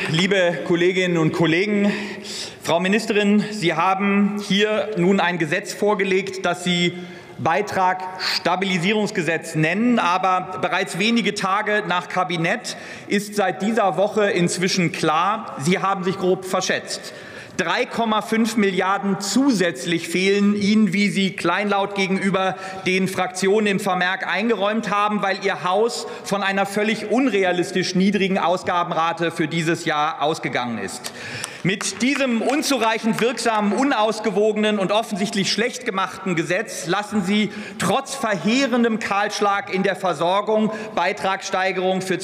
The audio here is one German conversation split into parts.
liebe Kolleginnen und Kollegen! Frau Ministerin, Sie haben hier nun ein Gesetz vorgelegt, das Sie Beitragsstabilisierungsgesetz nennen. Aber bereits wenige Tage nach Kabinett ist seit dieser Woche inzwischen klar, Sie haben sich grob verschätzt. 3,5 Milliarden zusätzlich fehlen Ihnen, wie Sie kleinlaut gegenüber den Fraktionen im Vermerk eingeräumt haben, weil Ihr Haus von einer völlig unrealistisch niedrigen Ausgabenrate für dieses Jahr ausgegangen ist. Mit diesem unzureichend wirksamen, unausgewogenen und offensichtlich schlecht gemachten Gesetz lassen Sie trotz verheerendem Kahlschlag in der Versorgung Beitragssteigerung für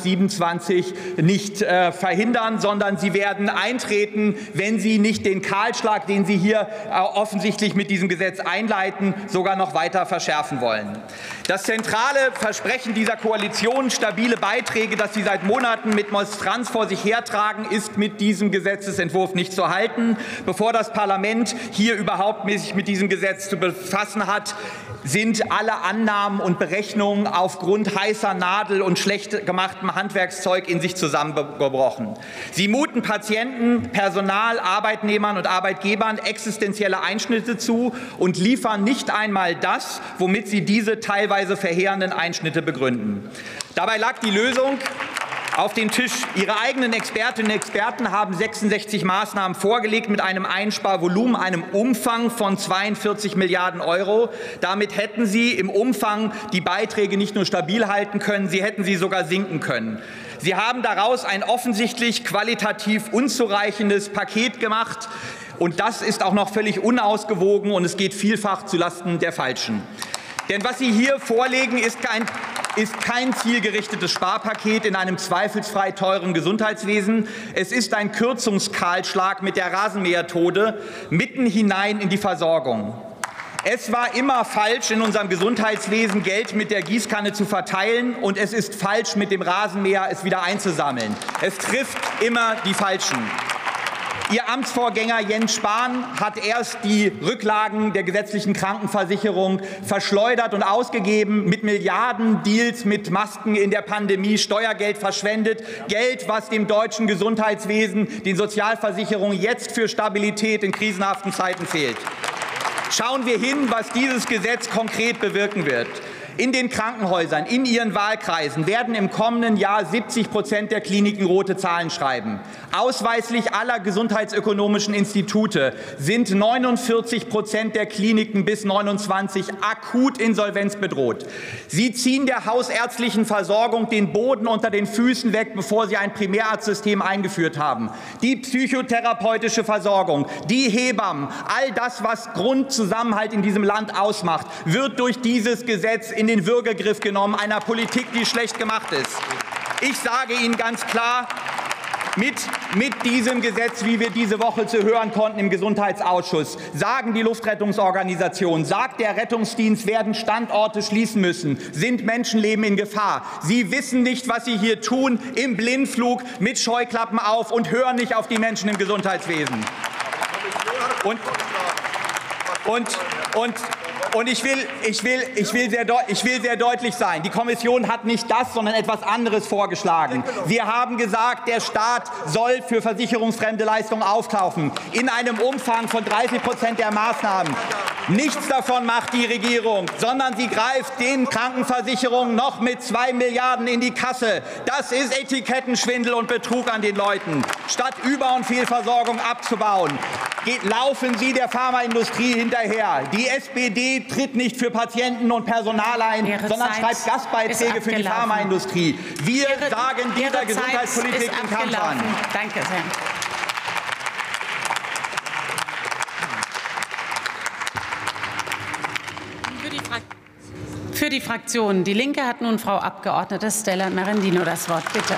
2027 nicht verhindern, sondern sie werden eintreten, wenn Sie nicht den Kahlschlag, den Sie hier offensichtlich mit diesem Gesetz einleiten, sogar noch weiter verschärfen wollen. Das zentrale Versprechen dieser Koalition, stabile Beiträge, das Sie seit Monaten mit Monstranz vor sich hertragen, ist mit diesem Gesetzentwurf nicht zu halten. Bevor das Parlament hier überhaupt sich mit diesem Gesetz zu befassen hat, sind alle Annahmen und Berechnungen aufgrund heißer Nadel und schlecht gemachtem Handwerkszeug in sich zusammengebrochen. Sie muten Patienten, Personal, Arbeitnehmern und Arbeitgebern existenzielle Einschnitte zu und liefern nicht einmal das, womit sie diese teilweise verheerenden Einschnitte begründen. Dabei lag die Lösung auf dem Tisch. Ihre eigenen Expertinnen und Experten haben 66 Maßnahmen vorgelegt mit einem Einsparvolumen, einem Umfang von 42 Milliarden Euro. Damit hätten Sie im Umfang die Beiträge nicht nur stabil halten können, sie hätten sie sogar sinken können. Sie haben daraus ein offensichtlich qualitativ unzureichendes Paket gemacht. Und das ist auch noch völlig unausgewogen, und es geht vielfach zulasten der Falschen. Denn was Sie hier vorlegen, ist kein zielgerichtetes Sparpaket in einem zweifelsfrei teuren Gesundheitswesen. Es ist ein Kürzungskahlschlag mit der Rasenmähertode mitten hinein in die Versorgung. Es war immer falsch, in unserem Gesundheitswesen Geld mit der Gießkanne zu verteilen, und es ist falsch, mit dem Rasenmäher es wieder einzusammeln. Es trifft immer die Falschen. Ihr Amtsvorgänger Jens Spahn hat erst die Rücklagen der gesetzlichen Krankenversicherung verschleudert und ausgegeben, mit Milliardendeals mit Masken in der Pandemie Steuergeld verschwendet, Geld, was dem deutschen Gesundheitswesen, den Sozialversicherungen jetzt für Stabilität in krisenhaften Zeiten fehlt. Schauen wir hin, was dieses Gesetz konkret bewirken wird. In den Krankenhäusern, in Ihren Wahlkreisen werden im kommenden Jahr 70% der Kliniken rote Zahlen schreiben. Ausweislich aller gesundheitsökonomischen Institute sind 49% der Kliniken bis 29 akut insolvenzbedroht. Sie ziehen der hausärztlichen Versorgung den Boden unter den Füßen weg, bevor Sie ein Primärarztsystem eingeführt haben. Die psychotherapeutische Versorgung, die Hebammen, all das, was Grundzusammenhalt in diesem Land ausmacht, wird durch dieses Gesetz in den Würgegriff genommen, einer Politik, die schlecht gemacht ist. Ich sage Ihnen ganz klar, mit diesem Gesetz, wie wir diese Woche zu hören konnten im Gesundheitsausschuss, sagen die Luftrettungsorganisationen, sagt der Rettungsdienst, werden Standorte schließen müssen, sind Menschenleben in Gefahr. Sie wissen nicht, was Sie hier tun, im Blindflug mit Scheuklappen auf, und hören nicht auf die Menschen im Gesundheitswesen. Und ich will sehr deutlich sein. Die Kommission hat nicht das, sondern etwas anderes vorgeschlagen. Wir haben gesagt, der Staat soll für versicherungsfremde Leistungen aufkaufen, in einem Umfang von 30% der Maßnahmen. Nichts davon macht die Regierung, sondern sie greift den Krankenversicherungen noch mit 2 Milliarden in die Kasse. Das ist Etikettenschwindel und Betrug an den Leuten. Statt Über- und Fehlversorgung abzubauen, laufen Sie der Pharmaindustrie hinterher. Die SPD tritt nicht für Patienten und Personal ein, sondern schreibt Gastbeiträge für die Pharmaindustrie. Wir sagen dieser Gesundheitspolitik den Kampf an. Danke sehr. Für die Fraktion Die Linke hat nun Frau Abgeordnete Stella Merendino das Wort. Bitte.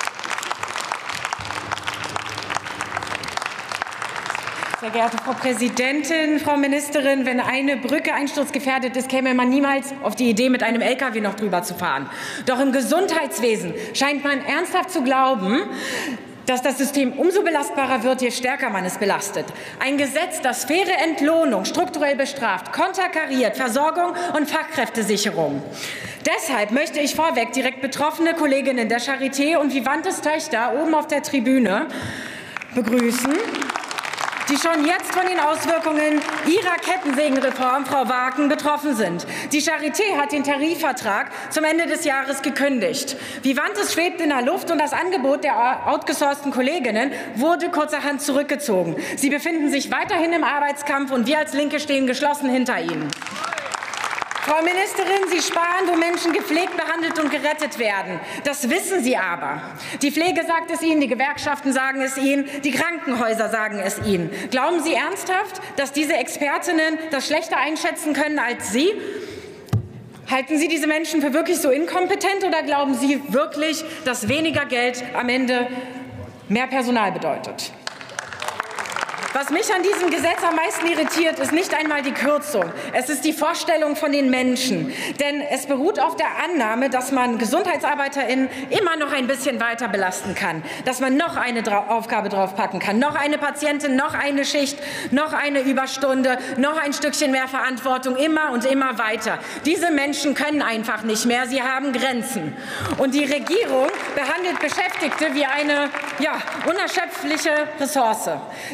Sehr geehrte Frau Präsidentin, Frau Ministerin, wenn eine Brücke einsturzgefährdet ist, käme man niemals auf die Idee, mit einem LKW noch drüber zu fahren. Doch im Gesundheitswesen scheint man ernsthaft zu glauben, dass das System umso belastbarer wird, je stärker man es belastet. Ein Gesetz, das faire Entlohnung strukturell bestraft, konterkariert Versorgung und Fachkräftesicherung. Deshalb möchte ich vorweg direkt betroffene Kolleginnen der Charité und Vivantes Töchter oben auf der Tribüne begrüßen, die schon jetzt von den Auswirkungen Ihrer Kettensägenreform, Frau Waken, betroffen sind. Die Charité hat den Tarifvertrag zum Ende des Jahres gekündigt. Vivantes schwebt in der Luft und das Angebot der outgesourcten Kolleginnen wurde kurzerhand zurückgezogen. Sie befinden sich weiterhin im Arbeitskampf und wir als Linke stehen geschlossen hinter ihnen. Frau Ministerin, Sie sparen, wo Menschen gepflegt, behandelt und gerettet werden. Das wissen Sie aber. Die Pflege sagt es Ihnen, die Gewerkschaften sagen es Ihnen, die Krankenhäuser sagen es Ihnen. Glauben Sie ernsthaft, dass diese Expertinnen das schlechter einschätzen können als Sie? Halten Sie diese Menschen für wirklich so inkompetent oder glauben Sie wirklich, dass weniger Geld am Ende mehr Personal bedeutet? Was mich an diesem Gesetz am meisten irritiert, ist nicht einmal die Kürzung. Es ist die Vorstellung von den Menschen. Denn es beruht auf der Annahme, dass man GesundheitsarbeiterInnen immer noch ein bisschen weiter belasten kann. Dass man noch eine Aufgabe draufpacken kann. Noch eine Patientin, noch eine Schicht, noch eine Überstunde, noch ein Stückchen mehr Verantwortung, immer und immer weiter. Diese Menschen können einfach nicht mehr. Sie haben Grenzen. Und die Regierung behandelt Beschäftigte wie eine unerschöpfliche Ressource.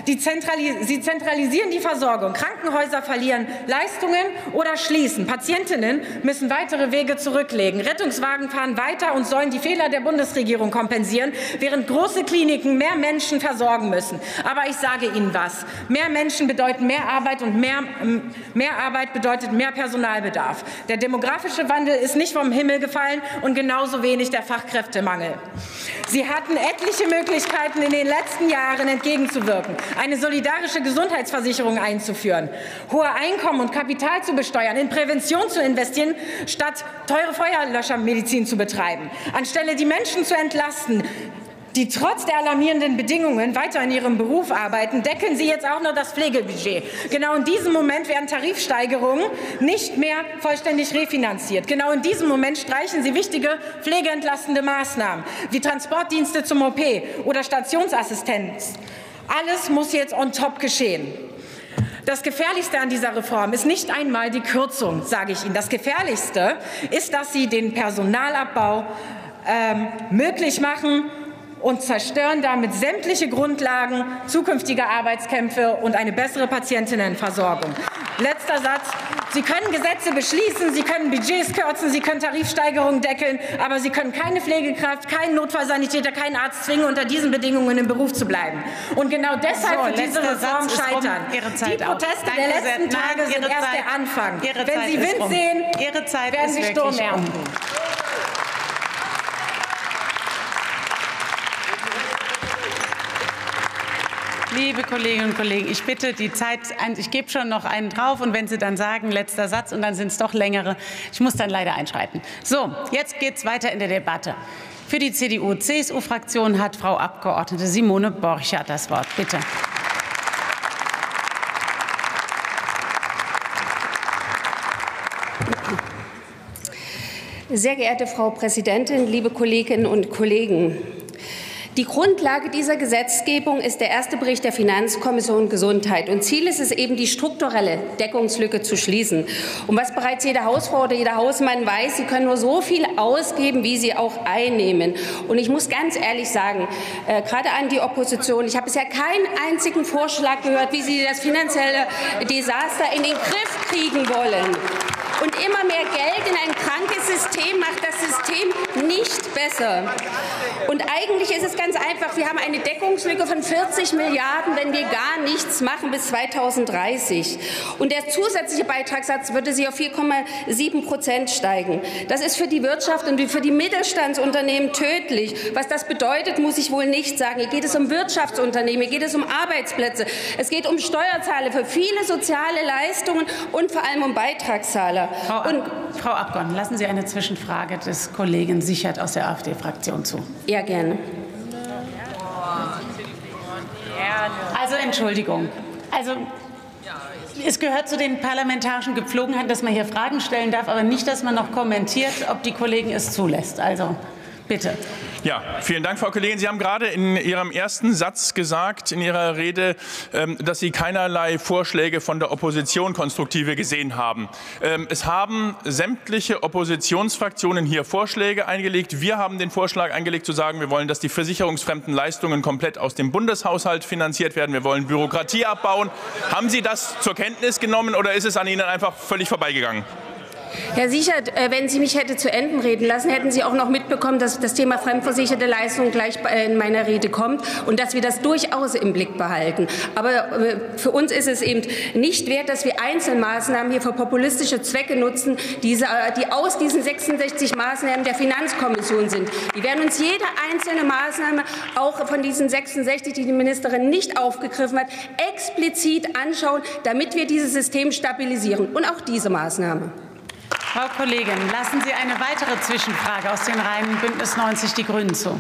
Sie zentralisieren die Versorgung. Krankenhäuser verlieren Leistungen oder schließen. Patientinnen müssen weitere Wege zurücklegen. Rettungswagen fahren weiter und sollen die Fehler der Bundesregierung kompensieren, während große Kliniken mehr Menschen versorgen müssen. Aber ich sage Ihnen was. Mehr Menschen bedeuten mehr Arbeit und mehr Arbeit bedeutet mehr Personalbedarf. Der demografische Wandel ist nicht vom Himmel gefallen und genauso wenig der Fachkräftemangel. Sie hatten etliche Möglichkeiten, in den letzten Jahren entgegenzuwirken. Eine solidarische Gesundheitsversicherung einzuführen, hohe Einkommen und Kapital zu besteuern, in Prävention zu investieren, statt teure Feuerlöschermedizin zu betreiben. Anstelle die Menschen zu entlasten, die trotz der alarmierenden Bedingungen weiter in ihrem Beruf arbeiten, deckeln Sie jetzt auch noch das Pflegebudget. Genau in diesem Moment werden Tarifsteigerungen nicht mehr vollständig refinanziert. Genau in diesem Moment streichen Sie wichtige pflegeentlastende Maßnahmen wie Transportdienste zum OP oder Stationsassistenz. Alles muss jetzt on top geschehen. Das Gefährlichste an dieser Reform ist nicht einmal die Kürzung, sage ich Ihnen. Das Gefährlichste ist, dass Sie den Personalabbau möglich machen und zerstören damit sämtliche Grundlagen zukünftiger Arbeitskämpfe und eine bessere Patientinnenversorgung. Letzter Satz. Sie können Gesetze beschließen, Sie können Budgets kürzen, Sie können Tarifsteigerungen deckeln, aber Sie können keine Pflegekraft, keinen Notfallsanitäter, keinen Arzt zwingen, unter diesen Bedingungen im Beruf zu bleiben. Und genau deshalb wird diese Reform scheitern. Die Proteste der letzten Tage sind erst der Anfang. Wenn Sie Wind sehen, werden Sie Sturm ernten. Liebe Kolleginnen und Kollegen, ich bitte die Zeit, ich gebe schon noch einen drauf und wenn Sie dann sagen, letzter Satz und dann sind es doch längere, ich muss dann leider einschreiten. So, jetzt geht es weiter in der Debatte. Für die CDU-CSU-Fraktion hat Frau Abgeordnete Simone Borchardt das Wort. Bitte. Sehr geehrte Frau Präsidentin, liebe Kolleginnen und Kollegen! Die Grundlage dieser Gesetzgebung ist der erste Bericht der Finanzkommission Gesundheit. Und Ziel ist es eben, die strukturelle Deckungslücke zu schließen. Und was bereits jede Hausfrau oder jeder Hausmann weiß, sie können nur so viel ausgeben, wie sie auch einnehmen. Und ich muss ganz ehrlich sagen, gerade an die Opposition, ich habe bisher keinen einzigen Vorschlag gehört, wie sie das finanzielle Desaster in den Griff kriegen wollen. Und immer mehr Geld in ein krankes System macht das System nicht besser. Und eigentlich ist es ganz einfach. Wir haben eine Deckungslücke von 40 Milliarden, wenn wir gar nichts machen bis 2030. Und der zusätzliche Beitragssatz würde sich auf 4,7% steigen. Das ist für die Wirtschaft und für die Mittelstandsunternehmen tödlich. Was das bedeutet, muss ich wohl nicht sagen. Hier geht es um Wirtschaftsunternehmen, hier geht es um Arbeitsplätze. Es geht um Steuerzahler für viele soziale Leistungen und vor allem um Beitragszahler. Frau Abgeordnete, lassen Sie eine Zwischenfrage des Kollegen Sichert aus der AfD-Fraktion zu. Ja, gerne. Also Entschuldigung. Also es gehört zu den parlamentarischen Gepflogenheiten, dass man hier Fragen stellen darf, aber nicht, dass man noch kommentiert, ob die Kollegen es zulässt. Also bitte. Ja, vielen Dank, Frau Kollegin. Sie haben gerade in Ihrem ersten Satz gesagt, in Ihrer Rede, dass Sie keinerlei Vorschläge von der Opposition konstruktive gesehen haben. Es haben sämtliche Oppositionsfraktionen hier Vorschläge eingelegt. Wir haben den Vorschlag eingelegt, zu sagen, wir wollen, dass die versicherungsfremden Leistungen komplett aus dem Bundeshaushalt finanziert werden. Wir wollen Bürokratie abbauen. Haben Sie das zur Kenntnis genommen oder ist es an Ihnen einfach völlig vorbeigegangen? Herr Sichert, wenn Sie mich hätte zu Ende reden lassen, hätten Sie auch noch mitbekommen, dass das Thema fremdversicherte Leistungen gleich in meiner Rede kommt und dass wir das durchaus im Blick behalten. Aber für uns ist es eben nicht wert, dass wir Einzelmaßnahmen hier für populistische Zwecke nutzen, die aus diesen 66 Maßnahmen der Finanzkommission sind. Wir werden uns jede einzelne Maßnahme, auch von diesen 66, die die Ministerin nicht aufgegriffen hat, explizit anschauen, damit wir dieses System stabilisieren. Und auch diese Maßnahme. Frau Kollegin, lassen Sie eine weitere Zwischenfrage aus den Reihen Bündnis 90 Die Grünen zu.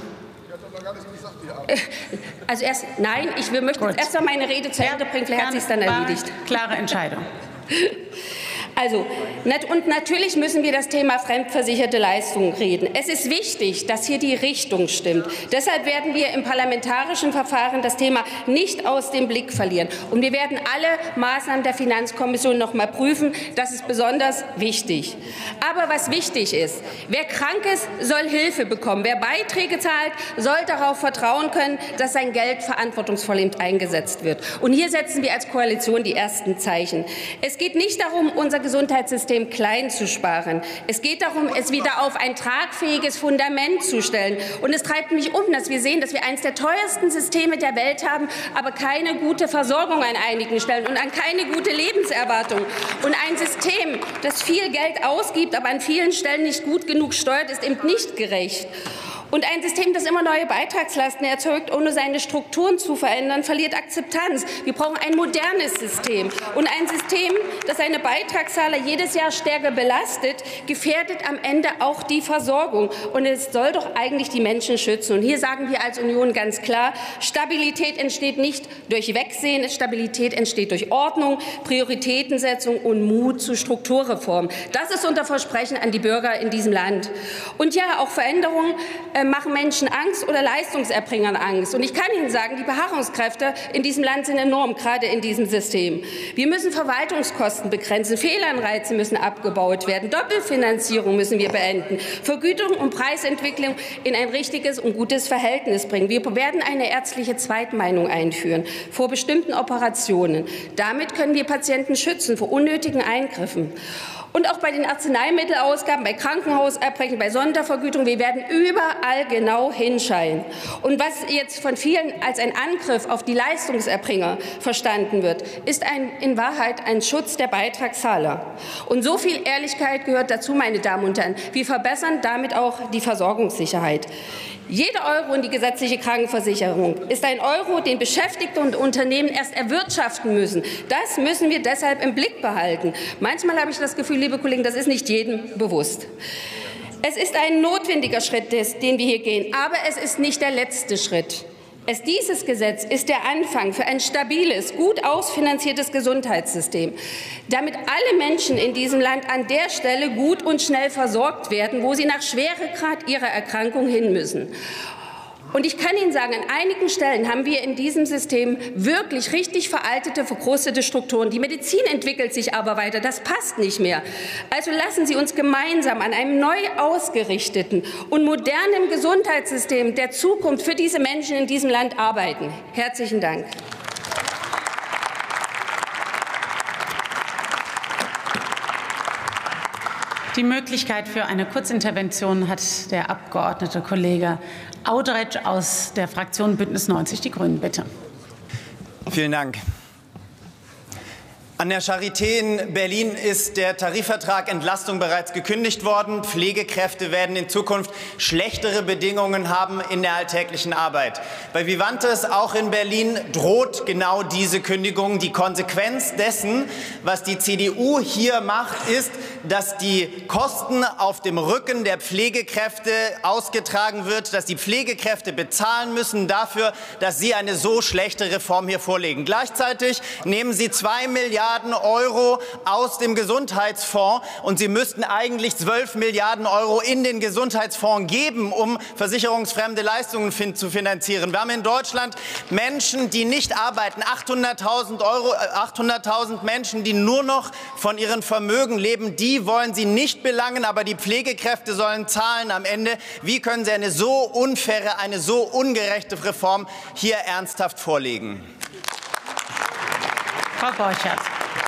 Also nein, ich möchte jetzt erst mal meine Rede zu Ende bringen, vielleicht hat sich es dann erledigt. Klare Entscheidung. Also, und natürlich müssen wir das Thema fremdversicherte Leistungen reden. Es ist wichtig, dass hier die Richtung stimmt. Deshalb werden wir im parlamentarischen Verfahren das Thema nicht aus dem Blick verlieren. Und wir werden alle Maßnahmen der Finanzkommission noch mal prüfen. Das ist besonders wichtig. Aber was wichtig ist, wer krank ist, soll Hilfe bekommen. Wer Beiträge zahlt, soll darauf vertrauen können, dass sein Geld verantwortungsvoll eingesetzt wird. Und hier setzen wir als Koalition die ersten Zeichen. Es geht nicht darum, unser Gesundheitssystem klein zu sparen. Es geht darum, es wieder auf ein tragfähiges Fundament zu stellen. Und es treibt mich um, dass wir sehen, dass wir eines der teuersten Systeme der Welt haben, aber keine gute Versorgung an einigen Stellen und keine gute Lebenserwartung. Und ein System, das viel Geld ausgibt, aber an vielen Stellen nicht gut genug steuert, ist eben nicht gerecht. Und ein System, das immer neue Beitragslasten erzeugt, ohne seine Strukturen zu verändern, verliert Akzeptanz. Wir brauchen ein modernes System. Und ein System, das seine Beitragszahler jedes Jahr stärker belastet, gefährdet am Ende auch die Versorgung. Und es soll doch eigentlich die Menschen schützen. Und hier sagen wir als Union ganz klar, Stabilität entsteht nicht durch Wegsehen, Stabilität entsteht durch Ordnung, Prioritätensetzung und Mut zu Strukturreformen. Das ist unser Versprechen an die Bürger in diesem Land. Und ja, auch Veränderungen machen Menschen Angst oder Leistungserbringern Angst. Und ich kann Ihnen sagen, die Beharrungskräfte in diesem Land sind enorm, gerade in diesem System. Wir müssen Verwaltungskosten begrenzen, Fehlanreize müssen abgebaut werden, Doppelfinanzierung müssen wir beenden, Vergütung und Preisentwicklung in ein richtiges und gutes Verhältnis bringen. Wir werden eine ärztliche Zweitmeinung einführen vor bestimmten Operationen. Damit können wir Patienten schützen vor unnötigen Eingriffen. Und auch bei den Arzneimittelausgaben, bei Krankenhauserbrechen, bei Sondervergütung, wir werden überall genau hinschauen. Und was jetzt von vielen als ein Angriff auf die Leistungserbringer verstanden wird, ist in Wahrheit ein Schutz der Beitragszahler. Und so viel Ehrlichkeit gehört dazu, meine Damen und Herren. Wir verbessern damit auch die Versorgungssicherheit. Jeder Euro in die gesetzliche Krankenversicherung ist ein Euro, den Beschäftigte und Unternehmen erst erwirtschaften müssen. Das müssen wir deshalb im Blick behalten. Manchmal habe ich das Gefühl, liebe Kollegen, das ist nicht jedem bewusst. Es ist ein notwendiger Schritt, den wir hier gehen, aber es ist nicht der letzte Schritt. Dieses Gesetz ist der Anfang für ein stabiles, gut ausfinanziertes Gesundheitssystem, damit alle Menschen in diesem Land an der Stelle gut und schnell versorgt werden, wo sie nach Schweregrad ihrer Erkrankung hin müssen. Und ich kann Ihnen sagen, an einigen Stellen haben wir in diesem System wirklich richtig veraltete, verkrustete Strukturen. Die Medizin entwickelt sich aber weiter. Das passt nicht mehr. Also lassen Sie uns gemeinsam an einem neu ausgerichteten und modernen Gesundheitssystem der Zukunft für diese Menschen in diesem Land arbeiten. Herzlichen Dank. Die Möglichkeit für eine Kurzintervention hat der Abgeordnete Kollege Audretsch aus der Fraktion Bündnis 90 Die Grünen. Bitte. Vielen Dank. An der Charité in Berlin ist der Tarifvertrag Entlastung bereits gekündigt worden. Pflegekräfte werden in Zukunft schlechtere Bedingungen haben in der alltäglichen Arbeit. Bei Vivantes, auch in Berlin, droht genau diese Kündigung. Die Konsequenz dessen, was die CDU hier macht, ist, dass die Kosten auf dem Rücken der Pflegekräfte ausgetragen wird, dass die Pflegekräfte bezahlen müssen dafür, dass sie eine so schlechte Reform hier vorlegen. Gleichzeitig nehmen sie 2 Milliarden Milliarden € aus dem Gesundheitsfonds, und Sie müssten eigentlich 12 Milliarden € in den Gesundheitsfonds geben, um versicherungsfremde Leistungen zu finanzieren. Wir haben in Deutschland Menschen, die nicht arbeiten, 800.000 Menschen, die nur noch von ihren Vermögen leben. Die wollen Sie nicht belangen, aber die Pflegekräfte sollen zahlen am Ende. Wie können Sie eine so unfaire, eine so ungerechte Reform hier ernsthaft vorlegen? Frau Borchardt.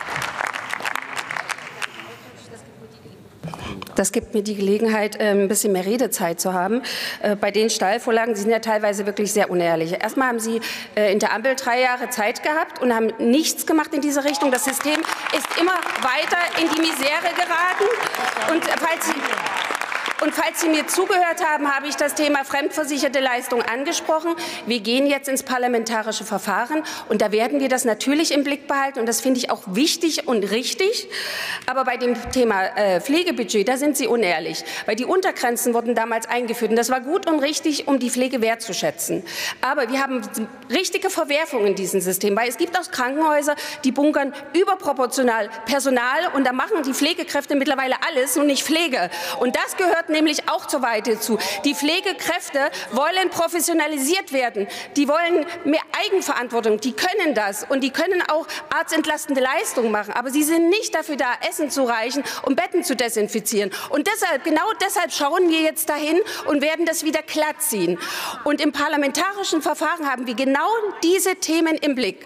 Das gibt mir die Gelegenheit, ein bisschen mehr Redezeit zu haben. Bei den Steilvorlagen, die sind ja teilweise wirklich sehr unehrlich. Erstmal haben Sie in der Ampel 3 Jahre Zeit gehabt und haben nichts gemacht in diese Richtung. Das System ist immer weiter in die Misere geraten. Und falls Sie mir zugehört haben, habe ich das Thema fremdversicherte Leistung angesprochen. Wir gehen jetzt ins parlamentarische Verfahren, und da werden wir das natürlich im Blick behalten. Und das finde ich auch wichtig und richtig. Aber bei dem Thema Pflegebudget, da sind Sie unehrlich, weil die Untergrenzen wurden damals eingeführt. Und das war gut und richtig, um die Pflege wertzuschätzen. Aber wir haben richtige Verwerfungen in diesem System, weil es gibt auch Krankenhäuser, die bunkern überproportional Personal, und da machen die Pflegekräfte mittlerweile alles, nur nicht Pflege. Und das gehört nämlich auch zur Weite zu. Die Pflegekräfte wollen professionalisiert werden. Die wollen mehr Eigenverantwortung. Die können das, und die können auch arztentlastende Leistungen machen. Aber sie sind nicht dafür da, Essen zu reichen und Betten zu desinfizieren. Und deshalb, genau deshalb schauen wir jetzt dahin und werden das wieder glatt ziehen. Und im parlamentarischen Verfahren haben wir genau diese Themen im Blick.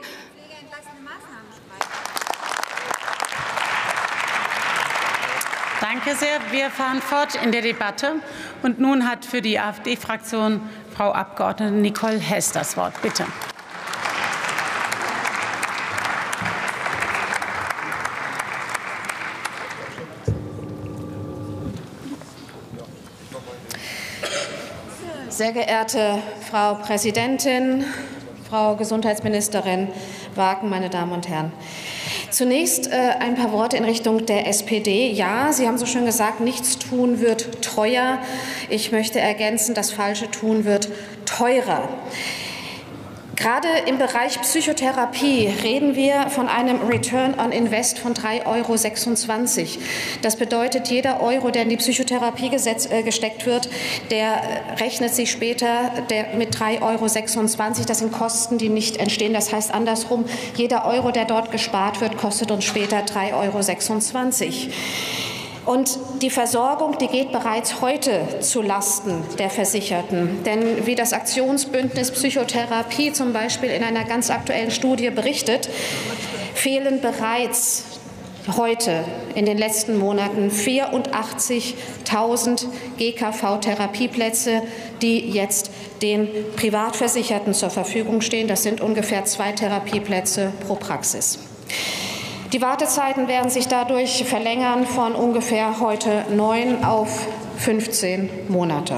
Danke sehr. Wir fahren fort in der Debatte. Und nun hat für die AfD-Fraktion Frau Abgeordnete Nicole Hess das Wort. Bitte. Sehr geehrte Frau Präsidentin, Frau Gesundheitsministerin Wagen, meine Damen und Herren! Zunächst ein paar Worte in Richtung der SPD. Ja, Sie haben so schön gesagt, nichts tun wird teuer. Ich möchte ergänzen, das Falsche tun wird teurer. Gerade im Bereich Psychotherapie reden wir von einem Return on Invest von 3,26 €. Das bedeutet, jeder Euro, der in die Psychotherapie gesteckt wird, der rechnet sich später mit 3,26 €. Das sind Kosten, die nicht entstehen. Das heißt andersrum, jeder Euro, der dort gespart wird, kostet uns später 3,26 €. Und die Versorgung, die geht bereits heute zu Lasten der Versicherten. Denn wie das Aktionsbündnis Psychotherapie zum Beispiel in einer ganz aktuellen Studie berichtet, fehlen bereits heute in den letzten Monaten 84.000 GKV-Therapieplätze, die jetzt den Privatversicherten zur Verfügung stehen. Das sind ungefähr 2 Therapieplätze pro Praxis. Die Wartezeiten werden sich dadurch verlängern von ungefähr heute 9 auf 15 Monate.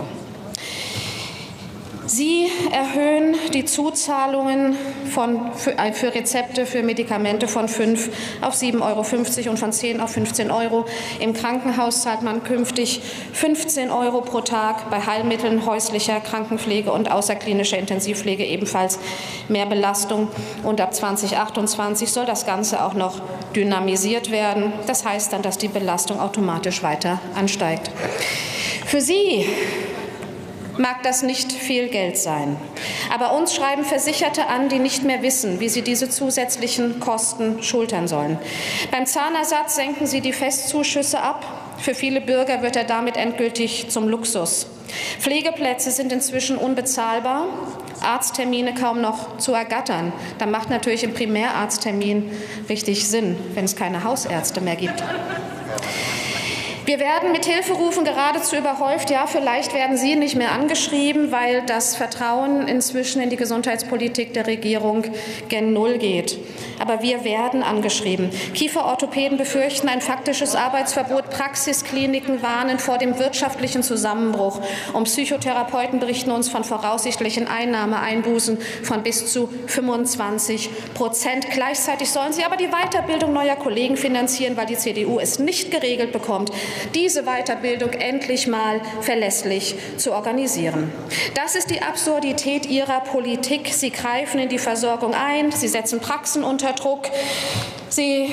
Sie erhöhen die Zuzahlungen für Rezepte für Medikamente von 5 auf 7,50 € und von 10 auf 15 €. Im Krankenhaus zahlt man künftig 15 € pro Tag, bei Heilmitteln, häuslicher Krankenpflege und außerklinischer Intensivpflege ebenfalls mehr Belastung. Und ab 2028 soll das Ganze auch noch dynamisiert werden. Das heißt dann, dass die Belastung automatisch weiter ansteigt. Für Sie mag das nicht viel Geld sein. Aber uns schreiben Versicherte an, die nicht mehr wissen, wie sie diese zusätzlichen Kosten schultern sollen. Beim Zahnersatz senken sie die Festzuschüsse ab. Für viele Bürger wird er damit endgültig zum Luxus. Pflegeplätze sind inzwischen unbezahlbar, Arzttermine kaum noch zu ergattern. Da macht natürlich ein Primärarzttermin richtig Sinn, wenn es keine Hausärzte mehr gibt. Wir werden mit Hilferufen geradezu überhäuft. Ja, vielleicht werden Sie nicht mehr angeschrieben, weil das Vertrauen inzwischen in die Gesundheitspolitik der Regierung gen Null geht. Aber wir werden angeschrieben. Kieferorthopäden befürchten ein faktisches Arbeitsverbot. Praxiskliniken warnen vor dem wirtschaftlichen Zusammenbruch. Und Psychotherapeuten berichten uns von voraussichtlichen Einnahmeeinbußen von bis zu 25%. Gleichzeitig sollen sie aber die Weiterbildung neuer Kollegen finanzieren, weil die CDU es nicht geregelt bekommt, diese Weiterbildung endlich mal verlässlich zu organisieren. Das ist die Absurdität Ihrer Politik. Sie greifen in die Versorgung ein, Sie setzen Praxen unter Druck, Sie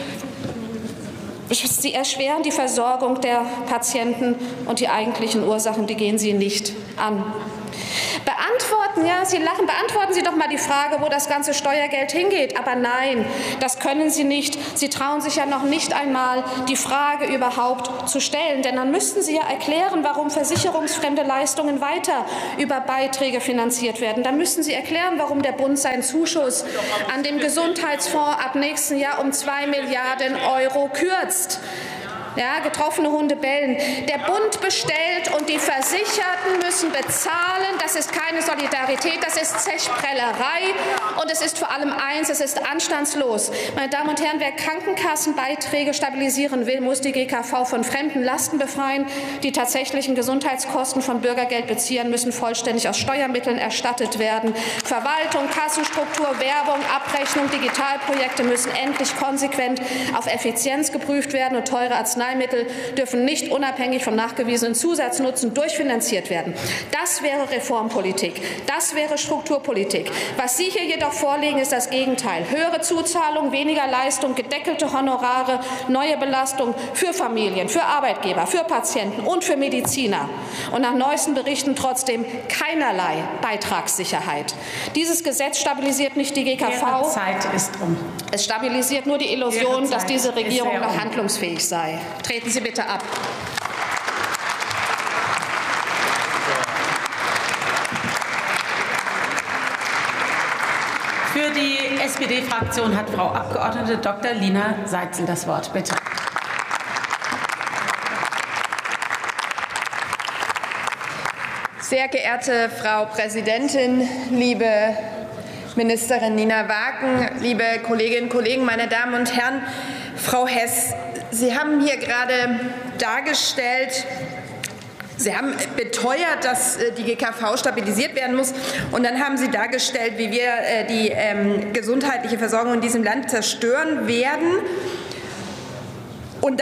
erschweren die Versorgung der Patienten und die eigentlichen Ursachen, die gehen Sie nicht an. Sie lachen, beantworten Sie doch mal die Frage, wo das ganze Steuergeld hingeht. Aber nein, das können Sie nicht. Sie trauen sich ja noch nicht einmal, die Frage überhaupt zu stellen. Denn dann müssten Sie ja erklären, warum versicherungsfremde Leistungen weiter über Beiträge finanziert werden. Dann müssten Sie erklären, warum der Bund seinen Zuschuss an dem Gesundheitsfonds ab nächsten Jahr um 2 Milliarden € kürzt. Ja, getroffene Hunde bellen. Der Bund bestellt und die Versicherten müssen bezahlen. Das ist keine Solidarität, das ist Zechprellerei. Und es ist vor allem eins, es ist anstandslos. Meine Damen und Herren, wer Krankenkassenbeiträge stabilisieren will, muss die GKV von fremden Lasten befreien. Die tatsächlichen Gesundheitskosten von Bürgergeldbeziehern müssen vollständig aus Steuermitteln erstattet werden. Verwaltung, Kassenstruktur, Werbung, Abrechnung, Digitalprojekte müssen endlich konsequent auf Effizienz geprüft werden und teure Arzneimittel dürfen nicht unabhängig vom nachgewiesenen Zusatznutzen durchfinanziert werden. Das wäre Reformpolitik. Das wäre Strukturpolitik. Was Sie hier jedoch vorlegen, ist das Gegenteil. Höhere Zuzahlung, weniger Leistung, gedeckelte Honorare, neue Belastung für Familien, für Arbeitgeber, für Patienten und für Mediziner. Und nach neuesten Berichten trotzdem keinerlei Beitragssicherheit. Dieses Gesetz stabilisiert nicht die GKV. Ihre Zeit ist um. Es stabilisiert nur die Illusion, dass diese Regierung noch handlungsfähig sei. Treten Sie bitte ab. Für die SPD-Fraktion hat Frau Abgeordnete Dr. Lina Seitzel das Wort. Bitte. Sehr geehrte Frau Präsidentin, liebe Ministerin Nina Wagen, liebe Kolleginnen und Kollegen, meine Damen und Herren! Frau Hess, Sie haben hier gerade dargestellt, Sie haben beteuert, dass die GKV stabilisiert werden muss. Und dann haben Sie dargestellt, wie wir die gesundheitliche Versorgung in diesem Land zerstören werden. Und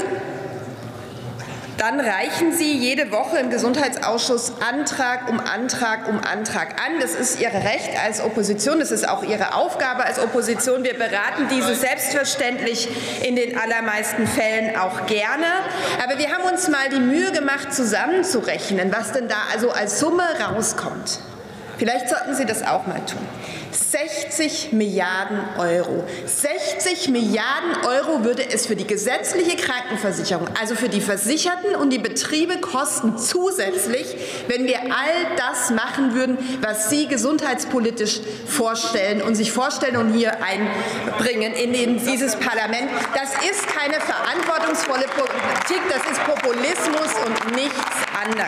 dann reichen Sie jede Woche im Gesundheitsausschuss Antrag um Antrag um Antrag an. Das ist Ihr Recht als Opposition, das ist auch Ihre Aufgabe als Opposition. Wir beraten diese selbstverständlich in den allermeisten Fällen auch gerne. Aber wir haben uns mal die Mühe gemacht, zusammenzurechnen, was denn da also als Summe rauskommt. Vielleicht sollten Sie das auch mal tun. 60 Milliarden €. 60 Milliarden € würde es für die gesetzliche Krankenversicherung, also für die Versicherten und die Betriebe kosten zusätzlich, wenn wir all das machen würden, was Sie gesundheitspolitisch vorstellen und sich vorstellen und hier einbringen in dieses Parlament. Das ist keine verantwortungsvolle Politik, das ist Populismus und nichts anderes.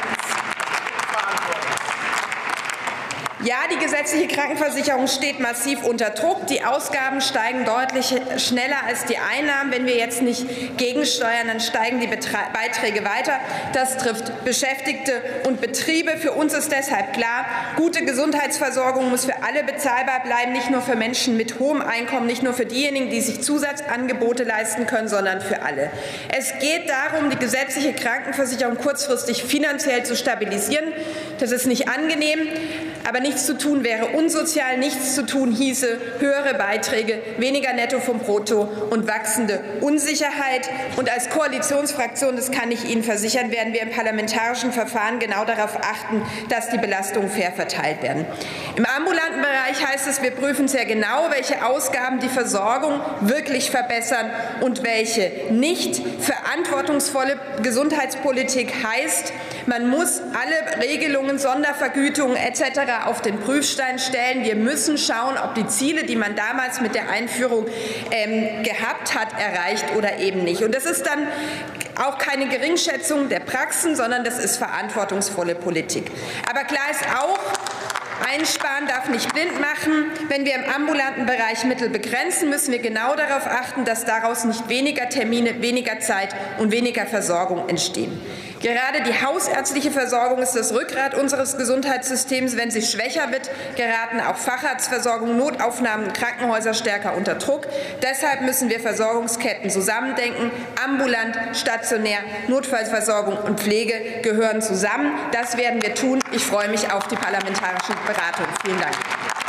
Ja, die gesetzliche Krankenversicherung steht massiv unter Druck. Die Ausgaben steigen deutlich schneller als die Einnahmen. Wenn wir jetzt nicht gegensteuern, dann steigen die Beiträge weiter. Das trifft Beschäftigte und Betriebe. Für uns ist deshalb klar, gute Gesundheitsversorgung muss für alle bezahlbar bleiben, nicht nur für Menschen mit hohem Einkommen, nicht nur für diejenigen, die sich Zusatzangebote leisten können, sondern für alle. Es geht darum, die gesetzliche Krankenversicherung kurzfristig finanziell zu stabilisieren. Das ist nicht angenehm, aber nichts zu tun wäre unsozial. Nichts zu tun hieße höhere Beiträge, weniger Netto vom Brutto und wachsende Unsicherheit. Und als Koalitionsfraktion, das kann ich Ihnen versichern, werden wir im parlamentarischen Verfahren genau darauf achten, dass die Belastungen fair verteilt werden. Im ambulanten Bereich heißt es, wir prüfen sehr genau, welche Ausgaben die Versorgung wirklich verbessern und welche nicht. Verantwortungsvolle Gesundheitspolitik heißt, man muss alle Regelungen, Sondervergütungen etc. auf den Prüfstein stellen. Wir müssen schauen, ob die Ziele, die man damals mit der Einführung gehabt hat, erreicht oder eben nicht. Und das ist dann auch keine Geringschätzung der Praxen, sondern das ist verantwortungsvolle Politik. Aber klar ist auch, Einsparen darf nicht blind machen. Wenn wir im ambulanten Bereich Mittel begrenzen, müssen wir genau darauf achten, dass daraus nicht weniger Termine, weniger Zeit und weniger Versorgung entstehen. Gerade die hausärztliche Versorgung ist das Rückgrat unseres Gesundheitssystems. Wenn sie schwächer wird, geraten auch Facharztversorgung, Notaufnahmen und Krankenhäuser stärker unter Druck. Deshalb müssen wir Versorgungsketten zusammendenken. Ambulant, stationär, Notfallversorgung und Pflege gehören zusammen. Das werden wir tun. Ich freue mich auf die parlamentarische Beratung. Vielen Dank.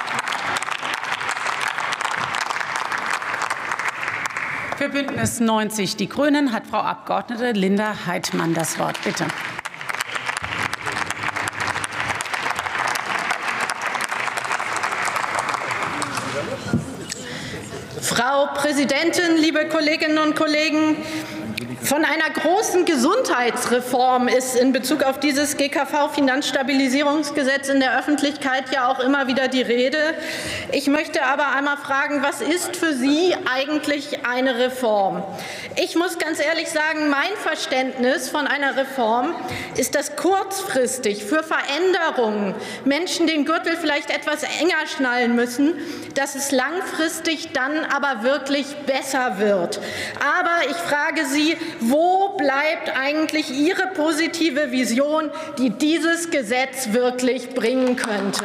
Für Bündnis 90 Die Grünen hat Frau Abg. Linda Heidmann das Wort. Bitte. Frau Präsidentin, liebe Kolleginnen und Kollegen! Von einer großen Gesundheitsreform ist in Bezug auf dieses GKV-Finanzstabilisierungsgesetz in der Öffentlichkeit ja auch immer wieder die Rede. Ich möchte aber einmal fragen, was ist für Sie eigentlich eine Reform? Ich muss ganz ehrlich sagen, mein Verständnis von einer Reform ist, dass kurzfristig für Veränderungen Menschen den Gürtel vielleicht etwas enger schnallen müssen, dass es langfristig dann aber wirklich besser wird. Aber ich frage Sie, wo bleibt eigentlich Ihre positive Vision, die dieses Gesetz wirklich bringen könnte?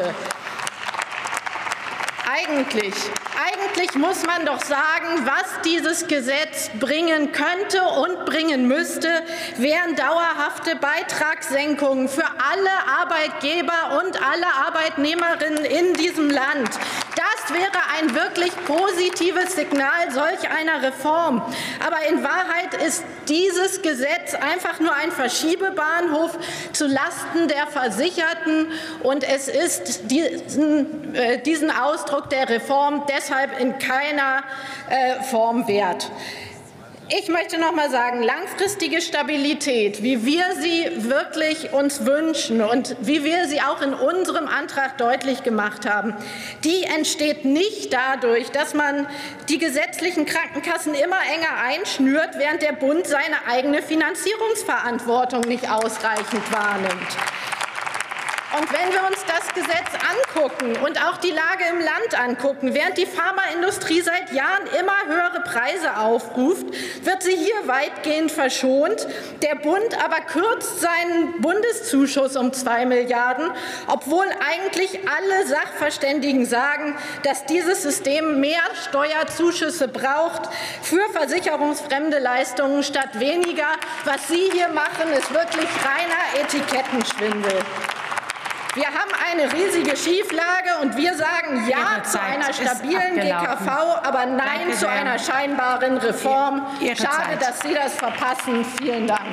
Eigentlich muss man doch sagen, was dieses Gesetz bringen könnte und bringen müsste, wären dauerhafte Beitragssenkungen für alle Arbeitgeber und alle Arbeitnehmerinnen in diesem Land. Das wäre ein wirklich positives Signal solch einer Reform. Aber in Wahrheit ist dieses Gesetz einfach nur ein Verschiebebahnhof zulasten der Versicherten, und es ist diesen Ausdruck der Reform deshalb in keiner Form wert. Ich möchte noch mal sagen, langfristige Stabilität, wie wir sie wirklich uns wünschen und wie wir sie auch in unserem Antrag deutlich gemacht haben, die entsteht nicht dadurch, dass man die gesetzlichen Krankenkassen immer enger einschnürt, während der Bund seine eigene Finanzierungsverantwortung nicht ausreichend wahrnimmt. Und wenn wir uns das Gesetz angucken und auch die Lage im Land angucken, während die Pharmaindustrie seit Jahren immer höhere Preise aufruft, wird sie hier weitgehend verschont. Der Bund aber kürzt seinen Bundeszuschuss um 2 Milliarden, obwohl eigentlich alle Sachverständigen sagen, dass dieses System mehr Steuerzuschüsse braucht für versicherungsfremde Leistungen statt weniger. Was Sie hier machen, ist wirklich reiner Etikettenschwindel. Wir haben eine riesige Schieflage, und wir sagen Ja zu einer stabilen GKV, aber Nein zu einer scheinbaren Reform. Schade, dass Sie das verpassen. Vielen Dank.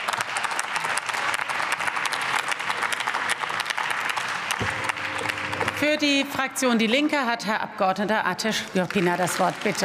Für die Fraktion Die Linke hat Herr Abg. Ateş Gürpınar das Wort. Bitte.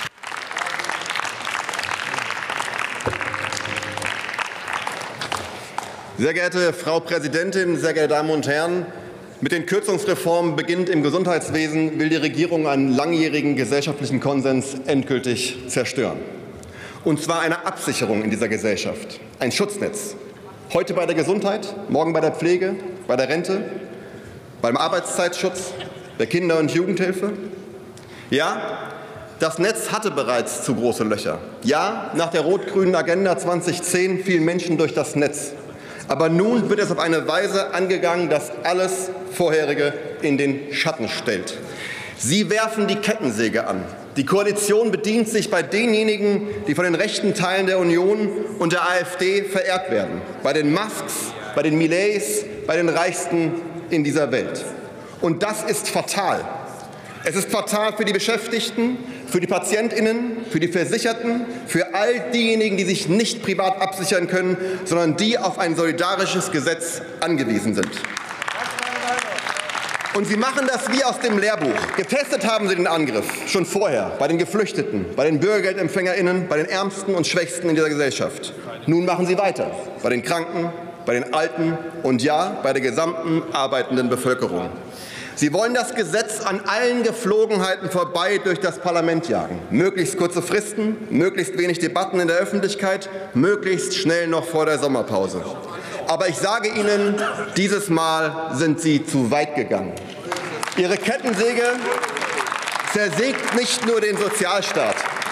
Sehr geehrte Frau Präsidentin, sehr geehrte Damen und Herren! Mit den Kürzungsreformen beginnt im Gesundheitswesen, will die Regierung einen langjährigen gesellschaftlichen Konsens endgültig zerstören. Und zwar eine Absicherung in dieser Gesellschaft, ein Schutznetz. Heute bei der Gesundheit, morgen bei der Pflege, bei der Rente, beim Arbeitszeitschutz, der Kinder- und Jugendhilfe. Ja, das Netz hatte bereits zu große Löcher. Ja, nach der rot-grünen Agenda 2010 fielen Menschen durch das Netz. Aber nun wird es auf eine Weise angegangen, dass alles Vorherige in den Schatten stellt. Sie werfen die Kettensäge an. Die Koalition bedient sich bei denjenigen, die von den rechten Teilen der Union und der AfD verehrt werden. Bei den Musks, bei den Millets, bei den Reichsten in dieser Welt. Und das ist fatal. Es ist fatal für die Beschäftigten, für die PatientInnen, für die Versicherten, für all diejenigen, die sich nicht privat absichern können, sondern die auf ein solidarisches Gesetz angewiesen sind. Und Sie machen das wie aus dem Lehrbuch. Getestet haben Sie den Angriff schon vorher bei den Geflüchteten, bei den BürgergeldempfängerInnen, bei den Ärmsten und Schwächsten in dieser Gesellschaft. Nun machen Sie weiter bei den Kranken, bei den Alten und ja, bei der gesamten arbeitenden Bevölkerung. Sie wollen das Gesetz an allen Geflogenheiten vorbei durch das Parlament jagen. Möglichst kurze Fristen, möglichst wenig Debatten in der Öffentlichkeit, möglichst schnell noch vor der Sommerpause. Aber ich sage Ihnen, dieses Mal sind Sie zu weit gegangen. Ihre Kettensäge zersägt nicht nur den Sozialstaat,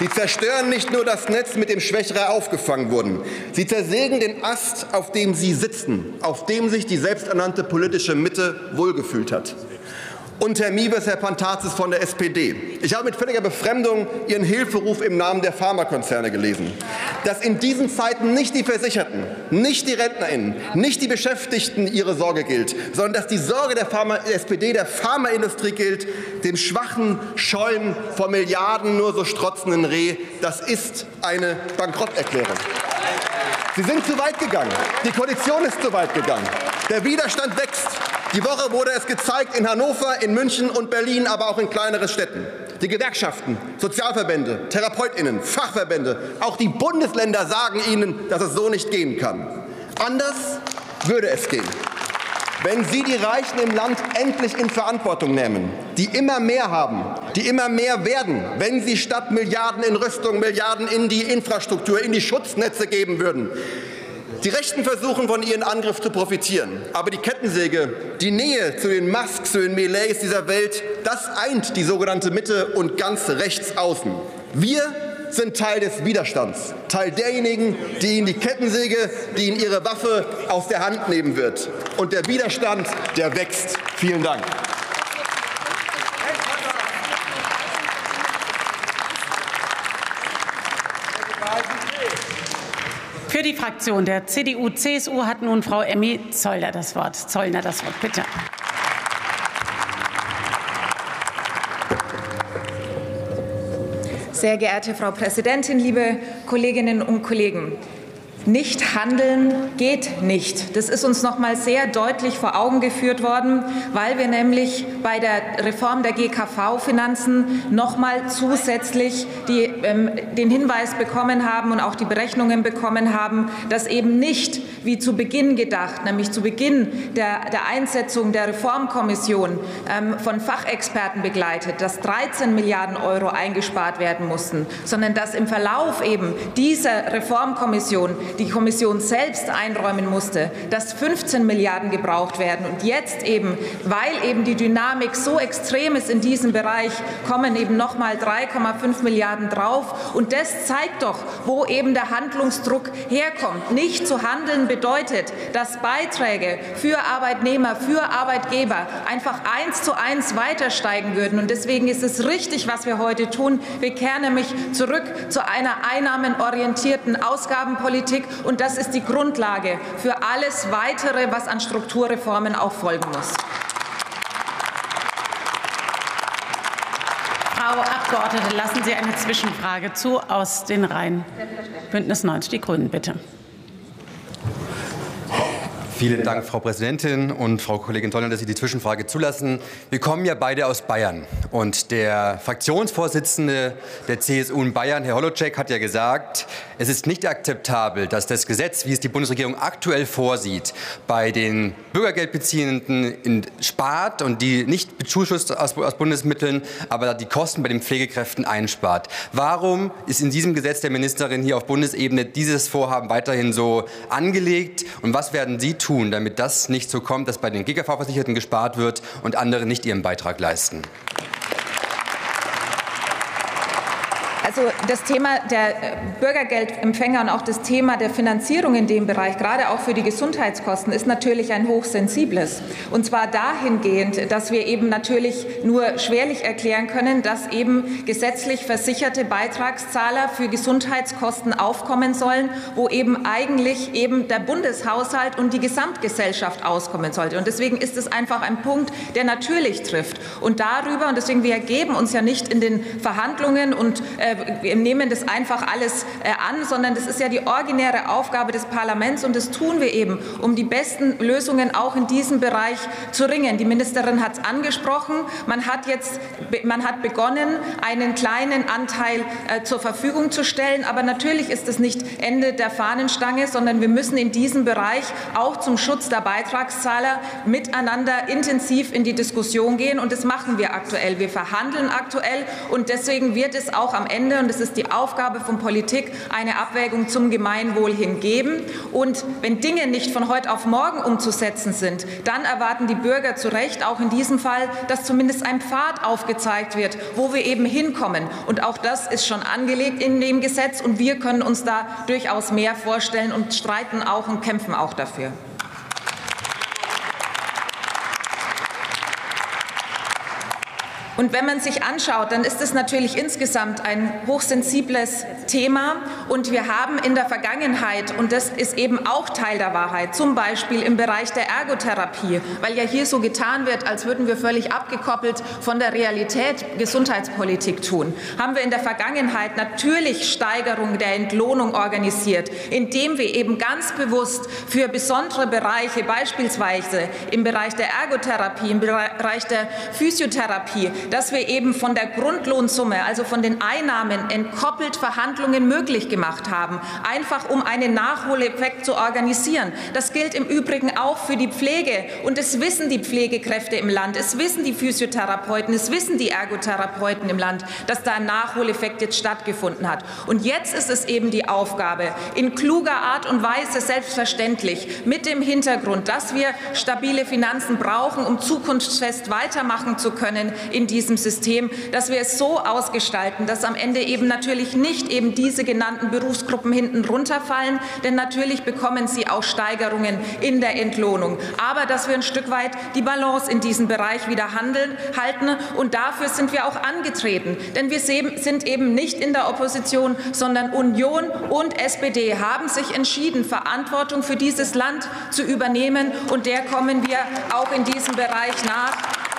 Sie zerstören nicht nur das Netz, mit dem Schwächere aufgefangen wurden. Sie zersägen den Ast, auf dem Sie sitzen, auf dem sich die selbsternannte politische Mitte wohlgefühlt hat. Und Herr Mewes, Herr Pantazis von der SPD. Ich habe mit völliger Befremdung Ihren Hilferuf im Namen der Pharmakonzerne gelesen. Dass in diesen Zeiten nicht die Versicherten, nicht die RentnerInnen, nicht die Beschäftigten ihre Sorge gilt, sondern dass die Sorge der SPD der Pharmaindustrie gilt, dem schwachen, scheuen, vor Milliarden nur so strotzenden Reh, das ist eine Bankrotterklärung. Sie sind zu weit gegangen. Die Koalition ist zu weit gegangen. Der Widerstand wächst. Die Woche wurde es gezeigt in Hannover, in München und Berlin, aber auch in kleineren Städten. Die Gewerkschaften, Sozialverbände, TherapeutInnen, Fachverbände, auch die Bundesländer sagen Ihnen, dass es so nicht gehen kann. Anders würde es gehen, wenn Sie die Reichen im Land endlich in Verantwortung nehmen, die immer mehr haben, die immer mehr werden, wenn Sie statt Milliarden in Rüstung Milliarden in die Infrastruktur, in die Schutznetze geben würden. Die Rechten versuchen, von ihrem Angriff zu profitieren. Aber die Kettensäge, die Nähe zu den Musks, zu den Millets dieser Welt, das eint die sogenannte Mitte und ganz rechts außen. Wir sind Teil des Widerstands, Teil derjenigen, die Ihnen die Kettensäge, die Ihnen Ihre Waffe aus der Hand nehmen wird. Und der Widerstand, der wächst. Vielen Dank. Für die Fraktion der CDU-CSU hat nun Frau Emmy Zollner das Wort. Bitte. Sehr geehrte Frau Präsidentin, liebe Kolleginnen und Kollegen! Nicht handeln geht nicht. Das ist uns noch mal sehr deutlich vor Augen geführt worden, weil wir nämlich bei der Reform der GKV-Finanzen noch mal zusätzlich den Hinweis bekommen haben und auch die Berechnungen bekommen haben, dass eben nicht, wie zu Beginn gedacht, nämlich zu Beginn der Einsetzung der Reformkommission von Fachexperten begleitet, dass 13 Milliarden € eingespart werden mussten, sondern dass im Verlauf eben dieser Reformkommission die Kommission selbst einräumen musste, dass 15 Milliarden gebraucht werden. Und jetzt eben, weil eben die Dynamik so extrem ist in diesem Bereich, kommen eben noch mal 3,5 Milliarden drauf. Und das zeigt doch, wo eben der Handlungsdruck herkommt. Nicht zu handeln bedeutet, dass Beiträge für Arbeitnehmer, für Arbeitgeber einfach 1:1 weiter steigen würden. Und deswegen ist es richtig, was wir heute tun. Wir kehren nämlich zurück zu einer einnahmenorientierten Ausgabenpolitik. Und das ist die Grundlage für alles Weitere, was an Strukturreformen auch folgen muss. Frau Abgeordnete, lassen Sie eine Zwischenfrage zu aus den Reihen Bündnis 90 Die Grünen, bitte. Vielen Dank, Frau Präsidentin und Frau Kollegin Zollner, dass Sie die Zwischenfrage zulassen. Wir kommen ja beide aus Bayern. Und der Fraktionsvorsitzende der CSU in Bayern, Herr Holocek, hat ja gesagt, es ist nicht akzeptabel, dass das Gesetz, wie es die Bundesregierung aktuell vorsieht, bei den Bürgergeldbeziehenden spart und die nicht bezuschusst aus Bundesmitteln, aber die Kosten bei den Pflegekräften einspart. Warum ist in diesem Gesetz der Ministerin hier auf Bundesebene dieses Vorhaben weiterhin so angelegt? Und was werden Sie tun, damit das nicht so kommt, dass bei den GKV-Versicherten gespart wird und andere nicht ihren Beitrag leisten? Also das Thema der Bürgergeldempfänger und auch das Thema der Finanzierung in dem Bereich, gerade auch für die Gesundheitskosten, ist natürlich ein hochsensibles. Und zwar dahingehend, dass wir eben natürlich nur schwerlich erklären können, dass eben gesetzlich versicherte Beitragszahler für Gesundheitskosten aufkommen sollen, wo eben eigentlich eben der Bundeshaushalt und die Gesamtgesellschaft auskommen sollte. Und deswegen ist es einfach ein Punkt, der natürlich trifft. Und darüber, und deswegen wir ergeben uns ja nicht in den Verhandlungen und wir nehmen das einfach alles an, sondern das ist ja die originäre Aufgabe des Parlaments und das tun wir eben, um die besten Lösungen auch in diesem Bereich zu ringen. Die Ministerin hat es angesprochen. Man hat begonnen, einen kleinen Anteil zur Verfügung zu stellen. Aber natürlich ist es nicht Ende der Fahnenstange, sondern wir müssen in diesem Bereich auch zum Schutz der Beitragszahler miteinander intensiv in die Diskussion gehen. Und das machen wir aktuell. Wir verhandeln aktuell und deswegen wird es auch am Ende Ende, und es ist die Aufgabe von Politik, eine Abwägung zum Gemeinwohl hingeben. Und wenn Dinge nicht von heute auf morgen umzusetzen sind, dann erwarten die Bürger zu Recht, auch in diesem Fall, dass zumindest ein Pfad aufgezeigt wird, wo wir eben hinkommen. Und auch das ist schon angelegt in dem Gesetz, und wir können uns da durchaus mehr vorstellen und streiten auch und kämpfen auch dafür. Und wenn man sich anschaut, dann ist es natürlich insgesamt ein hochsensibles Thema. Und wir haben in der Vergangenheit, und das ist eben auch Teil der Wahrheit, zum Beispiel im Bereich der Ergotherapie, weil ja hier so getan wird, als würden wir völlig abgekoppelt von der Realität Gesundheitspolitik tun, haben wir in der Vergangenheit natürlich Steigerung der Entlohnung organisiert, indem wir eben ganz bewusst für besondere Bereiche, beispielsweise im Bereich der Ergotherapie, im Bereich der Physiotherapie, dass wir eben von der Grundlohnsumme, also von den Einnahmen, entkoppelt Verhandlungen möglich gemacht haben, einfach um einen Nachholeffekt zu organisieren. Das gilt im Übrigen auch für die Pflege, und es wissen die Pflegekräfte im Land, es wissen die Physiotherapeuten, es wissen die Ergotherapeuten im Land, dass da ein Nachholeffekt jetzt stattgefunden hat. Und jetzt ist es eben die Aufgabe, in kluger Art und Weise, selbstverständlich, mit dem Hintergrund, dass wir stabile Finanzen brauchen, um zukunftsfest weitermachen zu können in diesem System, dass wir es so ausgestalten, dass am Ende eben natürlich nicht eben diese genannten Berufsgruppen hinten runterfallen, denn natürlich bekommen sie auch Steigerungen in der Entlohnung. Aber dass wir ein Stück weit die Balance in diesem Bereich wieder halten, und dafür sind wir auch angetreten. Denn wir sind eben nicht in der Opposition, sondern Union und SPD haben sich entschieden, Verantwortung für dieses Land zu übernehmen, und der kommen wir auch in diesem Bereich nach,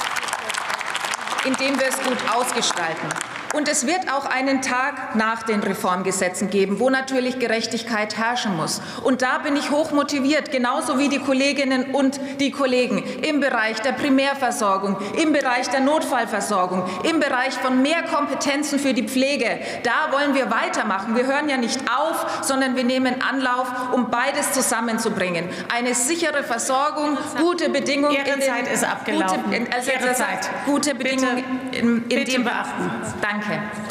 indem wir es gut ausgestalten. Und es wird auch einen Tag nach den Reformgesetzen geben, wo natürlich Gerechtigkeit herrschen muss. Und da bin ich hoch motiviert, genauso wie die Kolleginnen und die Kollegen im Bereich der Primärversorgung, im Bereich der Notfallversorgung, im Bereich von mehr Kompetenzen für die Pflege. Da wollen wir weitermachen. Wir hören ja nicht auf, sondern wir nehmen Anlauf, um beides zusammenzubringen. Eine sichere Versorgung, gute Bedingungen. Ihre Zeit ist abgelaufen. Gute Bedingungen in dem beachten. Danke.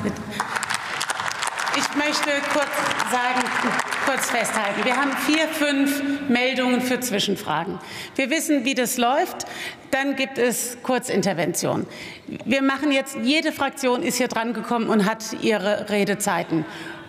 Ich möchte kurz festhalten. Wir haben 4, 5 Meldungen für Zwischenfragen. Wir wissen, wie das läuft. Dann gibt es Kurzintervention. Wir machen jetzt, jede Fraktion ist hier dran gekommen und hat ihre Redezeiten.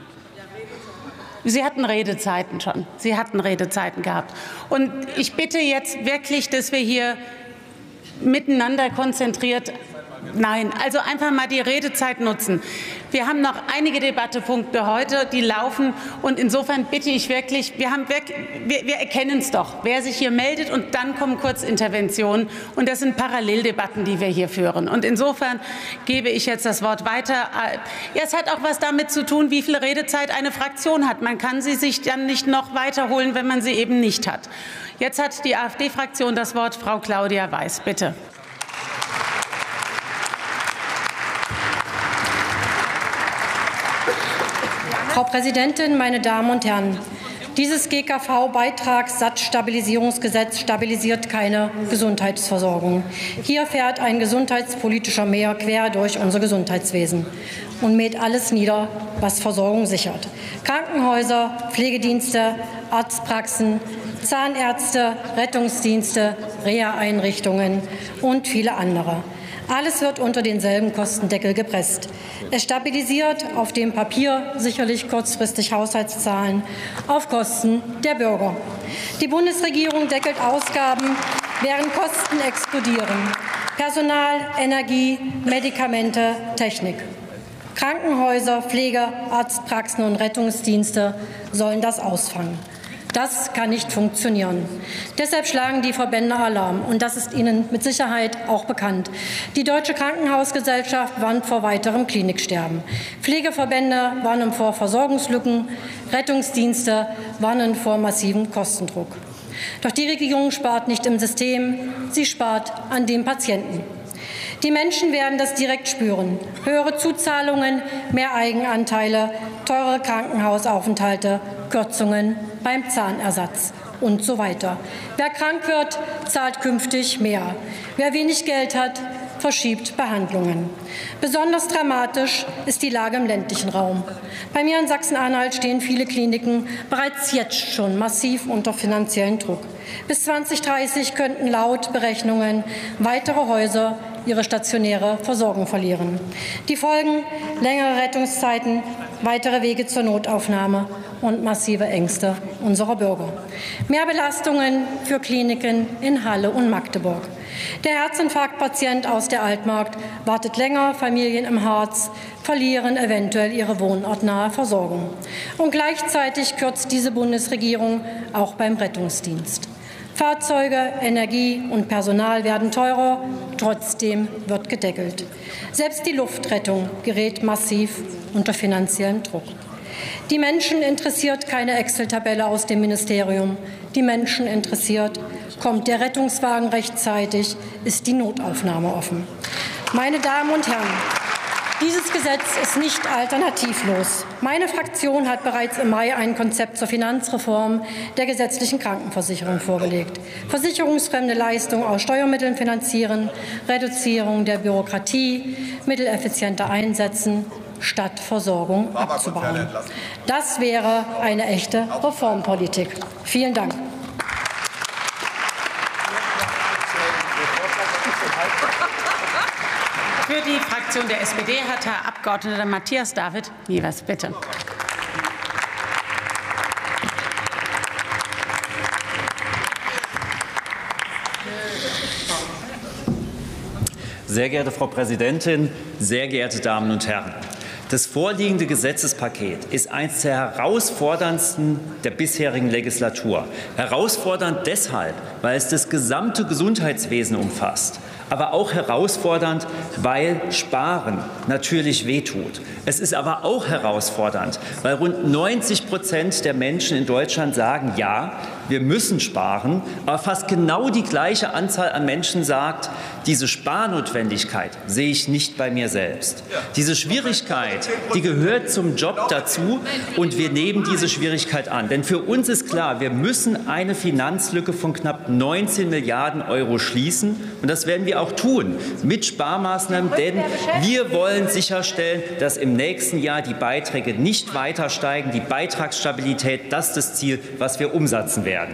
Sie hatten Redezeiten schon. Sie hatten Redezeiten gehabt. Und ich bitte jetzt wirklich, dass wir hier miteinander konzentriert. Nein, also einfach mal die Redezeit nutzen. Wir haben noch einige Debattepunkte heute, die laufen, und insofern bitte ich wirklich, wir erkennen es doch, wer sich hier meldet, und dann kommen Kurzinterventionen, und das sind Paralleldebatten, die wir hier führen. Und insofern gebe ich jetzt das Wort weiter. Ja, es hat auch was damit zu tun, wie viel Redezeit eine Fraktion hat. Man kann sie sich dann nicht noch weiterholen, wenn man sie eben nicht hat. Jetzt hat die AfD-Fraktion das Wort. Frau Claudia Weiß, bitte. Frau Präsidentin, meine Damen und Herren! Dieses GKV-Beitragssatzstabilisierungsgesetz stabilisiert keine Gesundheitsversorgung. Hier fährt ein gesundheitspolitischer Mäher quer durch unser Gesundheitswesen und mäht alles nieder, was Versorgung sichert. Krankenhäuser, Pflegedienste, Arztpraxen, Zahnärzte, Rettungsdienste, Reha-Einrichtungen und viele andere. Alles wird unter denselben Kostendeckel gepresst. Es stabilisiert auf dem Papier sicherlich kurzfristig Haushaltszahlen auf Kosten der Bürger. Die Bundesregierung deckelt Ausgaben, während Kosten explodieren. Personal, Energie, Medikamente, Technik. Krankenhäuser, Pflege, Arztpraxen und Rettungsdienste sollen das ausfangen. Das kann nicht funktionieren. Deshalb schlagen die Verbände Alarm, und das ist Ihnen mit Sicherheit auch bekannt. Die Deutsche Krankenhausgesellschaft warnt vor weiterem Kliniksterben. Pflegeverbände warnen vor Versorgungslücken. Rettungsdienste warnen vor massivem Kostendruck. Doch die Regierung spart nicht im System, sie spart an den Patienten. Die Menschen werden das direkt spüren. Höhere Zuzahlungen, mehr Eigenanteile, teure Krankenhausaufenthalte, Kürzungen beim Zahnersatz und so weiter. Wer krank wird, zahlt künftig mehr. Wer wenig Geld hat, verschiebt Behandlungen. Besonders dramatisch ist die Lage im ländlichen Raum. Bei mir in Sachsen-Anhalt stehen viele Kliniken bereits jetzt schon massiv unter finanziellen Druck. Bis 2030 könnten laut Berechnungen weitere Häuser ihre stationäre Versorgung verlieren. Die Folgen: längere Rettungszeiten, weitere Wege zur Notaufnahme und massive Ängste unserer Bürger. Mehr Belastungen für Kliniken in Halle und Magdeburg. Der Herzinfarktpatient aus der Altmark wartet länger, Familien im Harz verlieren eventuell ihre wohnortnahe Versorgung. Und gleichzeitig kürzt diese Bundesregierung auch beim Rettungsdienst. Fahrzeuge, Energie und Personal werden teurer, trotzdem wird gedeckelt. Selbst die Luftrettung gerät massiv unter finanziellem Druck. Die Menschen interessiert keine Excel-Tabelle aus dem Ministerium. Die Menschen interessiert: Kommt der Rettungswagen rechtzeitig? Ist die Notaufnahme offen? Meine Damen und Herren, dieses Gesetz ist nicht alternativlos. Meine Fraktion hat bereits im Mai ein Konzept zur Finanzreform der gesetzlichen Krankenversicherung vorgelegt. Versicherungsfremde Leistungen aus Steuermitteln finanzieren, Reduzierung der Bürokratie, mitteleffizienter einsetzen, statt Versorgung abzubauen. Das wäre eine echte Reformpolitik. Vielen Dank. Für die Fraktion der SPD hat Herr Abgeordneter Matthias David Niewers, bitte. Sehr geehrte Frau Präsidentin, sehr geehrte Damen und Herren! Das vorliegende Gesetzespaket ist eines der herausforderndsten der bisherigen Legislatur. Herausfordernd deshalb, weil es das gesamte Gesundheitswesen umfasst, aber auch herausfordernd, weil Sparen natürlich wehtut. Es ist aber auch herausfordernd, weil rund 90% der Menschen in Deutschland sagen, ja, wir müssen sparen, aber fast genau die gleiche Anzahl an Menschen sagt, diese Sparnotwendigkeit sehe ich nicht bei mir selbst. Diese Schwierigkeit, die gehört zum Job dazu, und wir nehmen diese Schwierigkeit an. Denn für uns ist klar, wir müssen eine Finanzlücke von knapp 19 Milliarden Euro schließen, und das werden wir auch tun mit Sparmaßnahmen, denn wir wollen sicherstellen, dass im nächsten Jahr die Beiträge nicht weiter steigen. Die Beitragsstabilität, das ist das Ziel, was wir umsetzen werden.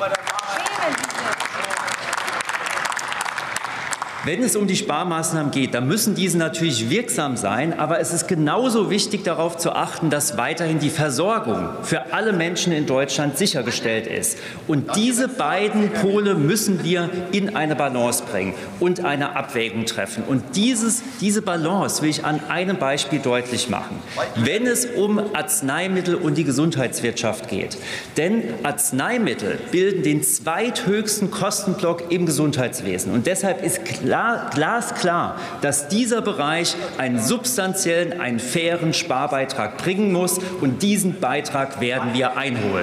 Wenn es um die Sparmaßnahmen geht, dann müssen diese natürlich wirksam sein. Aber es ist genauso wichtig, darauf zu achten, dass weiterhin die Versorgung für alle Menschen in Deutschland sichergestellt ist. Und diese beiden Pole müssen wir in eine Balance bringen und eine Abwägung treffen. Und diese Balance will ich an einem Beispiel deutlich machen. Wenn es um Arzneimittel und die Gesundheitswirtschaft geht. Denn Arzneimittel bilden den zweithöchsten Kostenblock im Gesundheitswesen. Und deshalb ist glasklar, dass dieser Bereich einen substanziellen, einen fairen Sparbeitrag bringen muss, und diesen Beitrag werden wir einholen.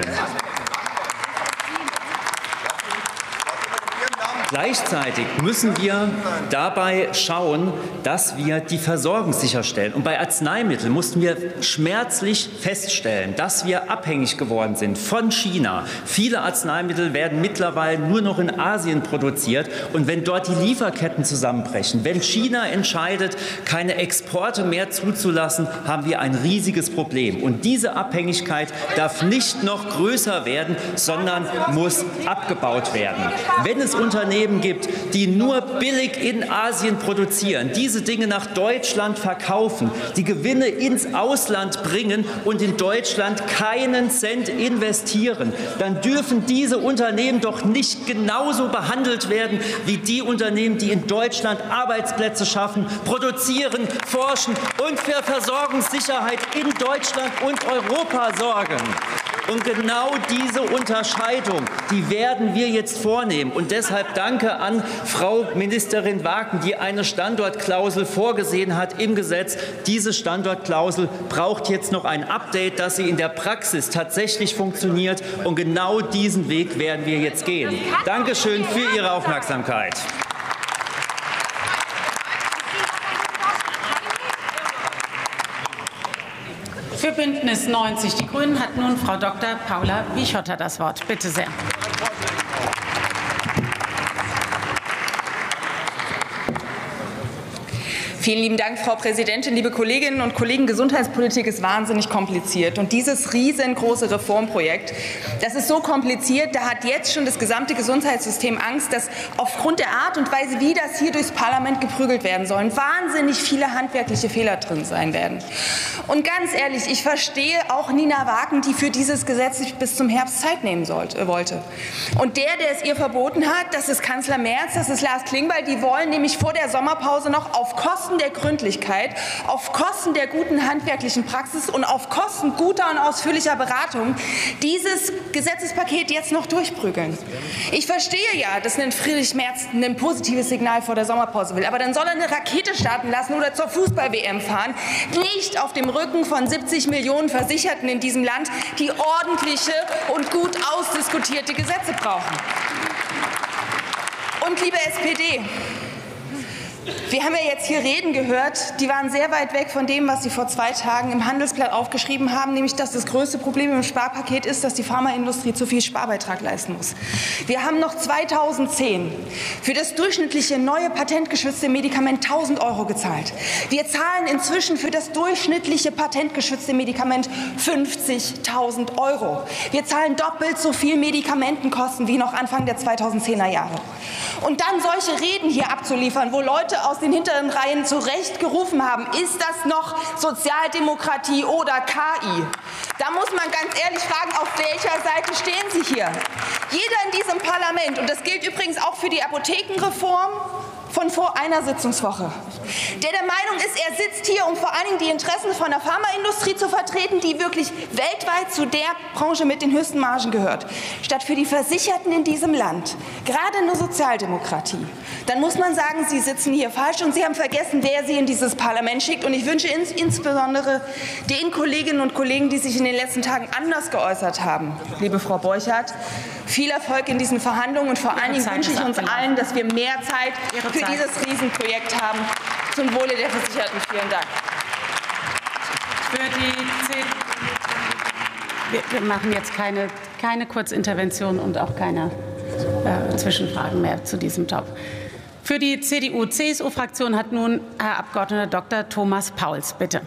Gleichzeitig müssen wir dabei schauen, dass wir die Versorgung sicherstellen. Und bei Arzneimitteln mussten wir schmerzlich feststellen, dass wir abhängig geworden sind von China. Viele Arzneimittel werden mittlerweile nur noch in Asien produziert. Und wenn dort die Lieferketten zusammenbrechen, wenn China entscheidet, keine Exporte mehr zuzulassen, haben wir ein riesiges Problem. Und diese Abhängigkeit darf nicht noch größer werden, sondern muss abgebaut werden. Wenn es Unternehmen gibt, die nur billig in Asien produzieren, diese Dinge nach Deutschland verkaufen, die Gewinne ins Ausland bringen und in Deutschland keinen Cent investieren, dann dürfen diese Unternehmen doch nicht genauso behandelt werden wie die Unternehmen, die in Deutschland Arbeitsplätze schaffen, produzieren, forschen und für Versorgungssicherheit in Deutschland und Europa sorgen. Und genau diese Unterscheidung, die werden wir jetzt vornehmen. Und deshalb danke an Frau Ministerin Wagen, die eine Standortklausel vorgesehen hat im Gesetz. Diese Standortklausel braucht jetzt noch ein Update, dass sie in der Praxis tatsächlich funktioniert. Und genau diesen Weg werden wir jetzt gehen. Dankeschön für Ihre Aufmerksamkeit. Für Bündnis 90 Die Grünen hat nun Frau Dr. Paula Wiechotter das Wort. Bitte sehr. Vielen lieben Dank, Frau Präsidentin, liebe Kolleginnen und Kollegen. Gesundheitspolitik ist wahnsinnig kompliziert. Und dieses riesengroße Reformprojekt, das ist so kompliziert, da hat jetzt schon das gesamte Gesundheitssystem Angst, dass aufgrund der Art und Weise, wie das hier durchs Parlament geprügelt werden soll, wahnsinnig viele handwerkliche Fehler drin sein werden. Und ganz ehrlich, ich verstehe auch Nina Wagen, die für dieses Gesetz sich bis zum Herbst Zeit nehmen wollte. Und der es ihr verboten hat, das ist Kanzler Merz, das ist Lars Klingbeil, die wollen nämlich vor der Sommerpause noch auf Kosten der Gründlichkeit, auf Kosten der guten handwerklichen Praxis und auf Kosten guter und ausführlicher Beratung dieses Gesetzespaket jetzt noch durchprügeln. Ich verstehe ja, dass ein Friedrich Merz ein positives Signal vor der Sommerpause will, aber dann soll er eine Rakete starten lassen oder zur Fußball-WM fahren, nicht auf dem Rücken von 70 Millionen Versicherten in diesem Land, die ordentliche und gut ausdiskutierte Gesetze brauchen. Und liebe SPD, wir haben ja jetzt hier Reden gehört, die waren sehr weit weg von dem, was Sie vor 2 Tagen im Handelsblatt aufgeschrieben haben, nämlich, dass das größte Problem im Sparpaket ist, dass die Pharmaindustrie zu viel Sparbeitrag leisten muss. Wir haben noch 2010 für das durchschnittliche neue patentgeschützte Medikament 1.000 € gezahlt. Wir zahlen inzwischen für das durchschnittliche patentgeschützte Medikament 50.000 €. Wir zahlen doppelt so viel Medikamentenkosten wie noch Anfang der 2010er Jahre. Und dann solche Reden hier abzuliefern, wo Leute aus den hinteren Reihen zu Recht gerufen haben, ist das noch Sozialdemokratie oder KI? Da muss man ganz ehrlich fragen, auf welcher Seite stehen Sie hier? Jeder in diesem Parlament, und das gilt übrigens auch für die Apothekenreform von vor einer Sitzungswoche, der Meinung ist, er sitzt hier, um vor allen Dingen die Interessen von der Pharmaindustrie zu vertreten, die wirklich weltweit zu der Branche mit den höchsten Margen gehört, statt für die Versicherten in diesem Land gerade eine Sozialdemokratie, dann muss man sagen, Sie sitzen hier falsch und Sie haben vergessen, wer Sie in dieses Parlament schickt. Und ich wünsche insbesondere den Kolleginnen und Kollegen, die sich in den letzten Tagen anders geäußert haben, liebe Frau Borchardt, viel Erfolg in diesen Verhandlungen. Und vor allen Dingen wünsche ich uns allen, dass wir mehr Zeit für dieses Riesenprojekt haben, zum Wohle der Versicherten. Vielen Dank. Wir machen jetzt keine Kurzintervention und auch keine Zwischenfragen mehr zu diesem Job. Für die CDU-CSU-Fraktion hat nun Herr Abgeordneter Dr. Thomas Pauls, bitte.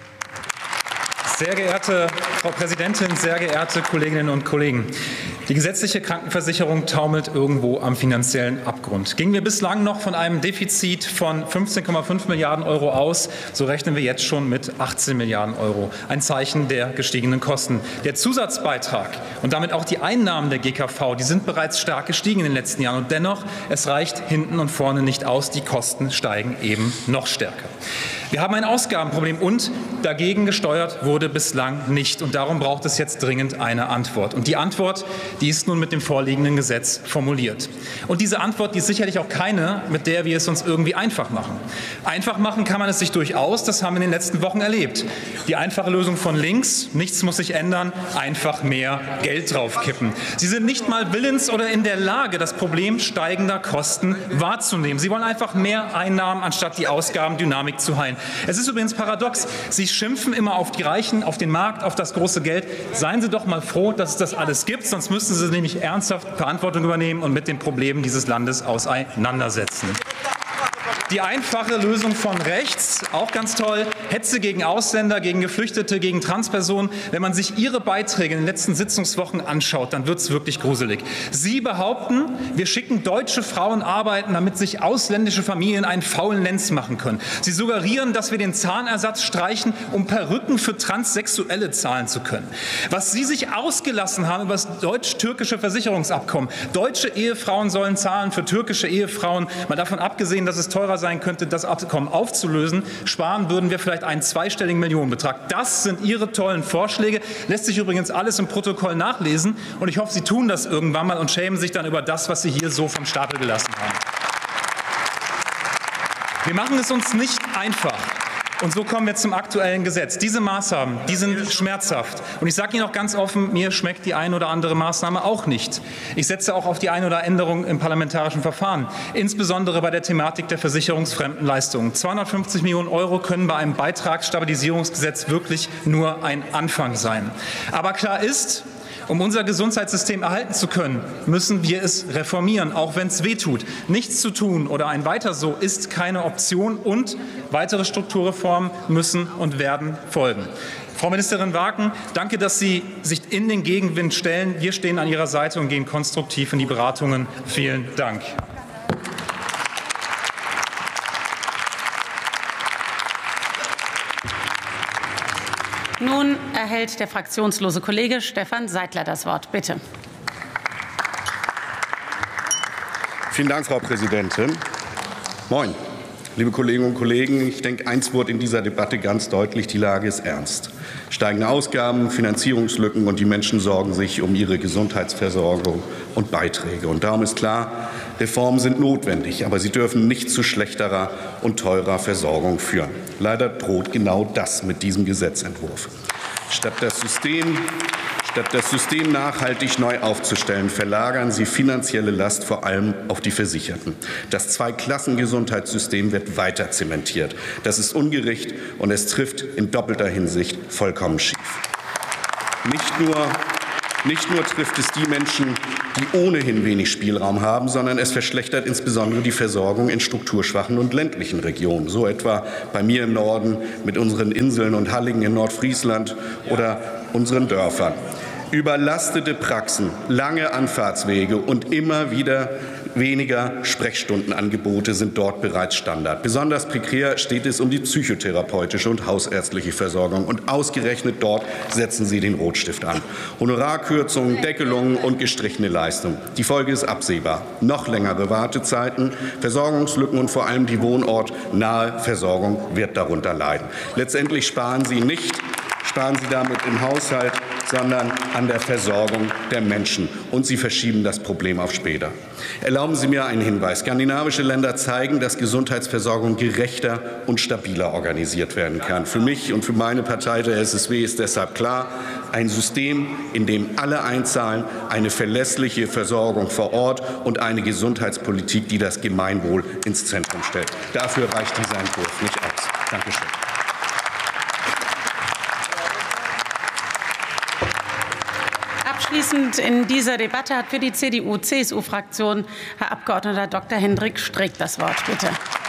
Sehr geehrte Frau Präsidentin, sehr geehrte Kolleginnen und Kollegen! Die gesetzliche Krankenversicherung taumelt irgendwo am finanziellen Abgrund. Gingen wir bislang noch von einem Defizit von 15,5 Milliarden € aus, so rechnen wir jetzt schon mit 18 Milliarden €. Ein Zeichen der gestiegenen Kosten. Der Zusatzbeitrag und damit auch die Einnahmen der GKV, die sind bereits stark gestiegen in den letzten Jahren. Und dennoch, es reicht hinten und vorne nicht aus. Die Kosten steigen eben noch stärker. Wir haben ein Ausgabenproblem und dagegen gesteuert wurde bislang nicht. Und darum braucht es jetzt dringend eine Antwort. Und die Antwort, die ist nun mit dem vorliegenden Gesetz formuliert. Und diese Antwort, die ist sicherlich auch keine, mit der wir es uns irgendwie einfach machen. Einfach machen kann man es sich durchaus, das haben wir in den letzten Wochen erlebt. Die einfache Lösung von links, nichts muss sich ändern, einfach mehr Geld draufkippen. Sie sind nicht mal willens oder in der Lage, das Problem steigender Kosten wahrzunehmen. Sie wollen einfach mehr Einnahmen, anstatt die Ausgabendynamik zu heilen. Es ist übrigens paradox. Sie schimpfen immer auf die Reichen, auf den Markt, auf das große Geld. Seien Sie doch mal froh, dass es das alles gibt, sonst müssten Sie nämlich ernsthaft Verantwortung übernehmen und mit den Problemen dieses Landes auseinandersetzen. Die einfache Lösung von rechts, auch ganz toll, Hetze gegen Ausländer, gegen Geflüchtete, gegen Transpersonen. Wenn man sich Ihre Beiträge in den letzten Sitzungswochen anschaut, dann wird es wirklich gruselig. Sie behaupten, wir schicken deutsche Frauen arbeiten, damit sich ausländische Familien einen faulen Lenz machen können. Sie suggerieren, dass wir den Zahnersatz streichen, um Perücken für Transsexuelle zahlen zu können. Was Sie sich ausgelassen haben über das deutsch-türkische Versicherungsabkommen. Deutsche Ehefrauen sollen zahlen für türkische Ehefrauen. Mal davon abgesehen, dass es teurer sein könnte, das Abkommen aufzulösen, sparen würden wir vielleicht einen zweistelligen Millionenbetrag. Das sind Ihre tollen Vorschläge. Lässt sich übrigens alles im Protokoll nachlesen. Und ich hoffe, Sie tun das irgendwann mal und schämen sich dann über das, was Sie hier so vom Stapel gelassen haben. Wir machen es uns nicht einfach. Und so kommen wir zum aktuellen Gesetz. Diese Maßnahmen, die sind schmerzhaft. Und ich sage Ihnen auch ganz offen, mir schmeckt die eine oder andere Maßnahme auch nicht. Ich setze auch auf die eine oder andere Änderung im parlamentarischen Verfahren, insbesondere bei der Thematik der versicherungsfremden Leistungen. 250 Millionen € können bei einem Beitragsstabilisierungsgesetz wirklich nur ein Anfang sein. Aber klar ist, Um unser Gesundheitssystem erhalten zu können, müssen wir es reformieren, auch wenn es wehtut. Nichts zu tun oder ein Weiter so ist keine Option und weitere Strukturreformen müssen und werden folgen. Frau Ministerin Waken, danke, dass Sie sich in den Gegenwind stellen. Wir stehen an Ihrer Seite und gehen konstruktiv in die Beratungen. Vielen Dank. Nun erhält der fraktionslose Kollege Stefan Seidler das Wort. Bitte. Vielen Dank, Frau Präsidentin. Moin, liebe Kolleginnen und Kollegen. Ich denke, eins wurde in dieser Debatte ganz deutlich: Die Lage ist ernst. Steigende Ausgaben, Finanzierungslücken und die Menschen sorgen sich um ihre Gesundheitsversorgung und Beiträge. Und darum ist klar, Reformen sind notwendig, aber sie dürfen nicht zu schlechterer und teurer Versorgung führen. Leider droht genau das mit diesem Gesetzentwurf. Statt das System nachhaltig neu aufzustellen, verlagern Sie finanzielle Last vor allem auf die Versicherten. Das Zweiklassengesundheitssystem wird weiter zementiert. Das ist ungerecht und es trifft in doppelter Hinsicht vollkommen schief. Nicht nur trifft es die Menschen, die ohnehin wenig Spielraum haben, sondern es verschlechtert insbesondere die Versorgung in strukturschwachen und ländlichen Regionen. So etwa bei mir im Norden mit unseren Inseln und Halligen in Nordfriesland oder unseren Dörfern. Überlastete Praxen, lange Anfahrtswege und immer wieder weniger Sprechstundenangebote sind dort bereits Standard. Besonders prekär steht es um die psychotherapeutische und hausärztliche Versorgung. Und ausgerechnet dort setzen Sie den Rotstift an. Honorarkürzungen, Deckelungen und gestrichene Leistungen. Die Folge ist absehbar. Noch längere Wartezeiten, Versorgungslücken und vor allem die wohnortnahe Versorgung wird darunter leiden. Letztendlich sparen Sie damit im Haushalt, sondern an der Versorgung der Menschen. Und Sie verschieben das Problem auf später. Erlauben Sie mir einen Hinweis. Skandinavische Länder zeigen, dass Gesundheitsversorgung gerechter und stabiler organisiert werden kann. Für mich und für meine Partei, der SSW, ist deshalb klar: ein System, in dem alle einzahlen, eine verlässliche Versorgung vor Ort und eine Gesundheitspolitik, die das Gemeinwohl ins Zentrum stellt. Dafür reicht dieser Entwurf nicht aus. Dankeschön. Abschließend in dieser Debatte hat für die CDU-CSU-Fraktion Herr Abg. Dr. Hendrik Streeck das Wort. Bitte.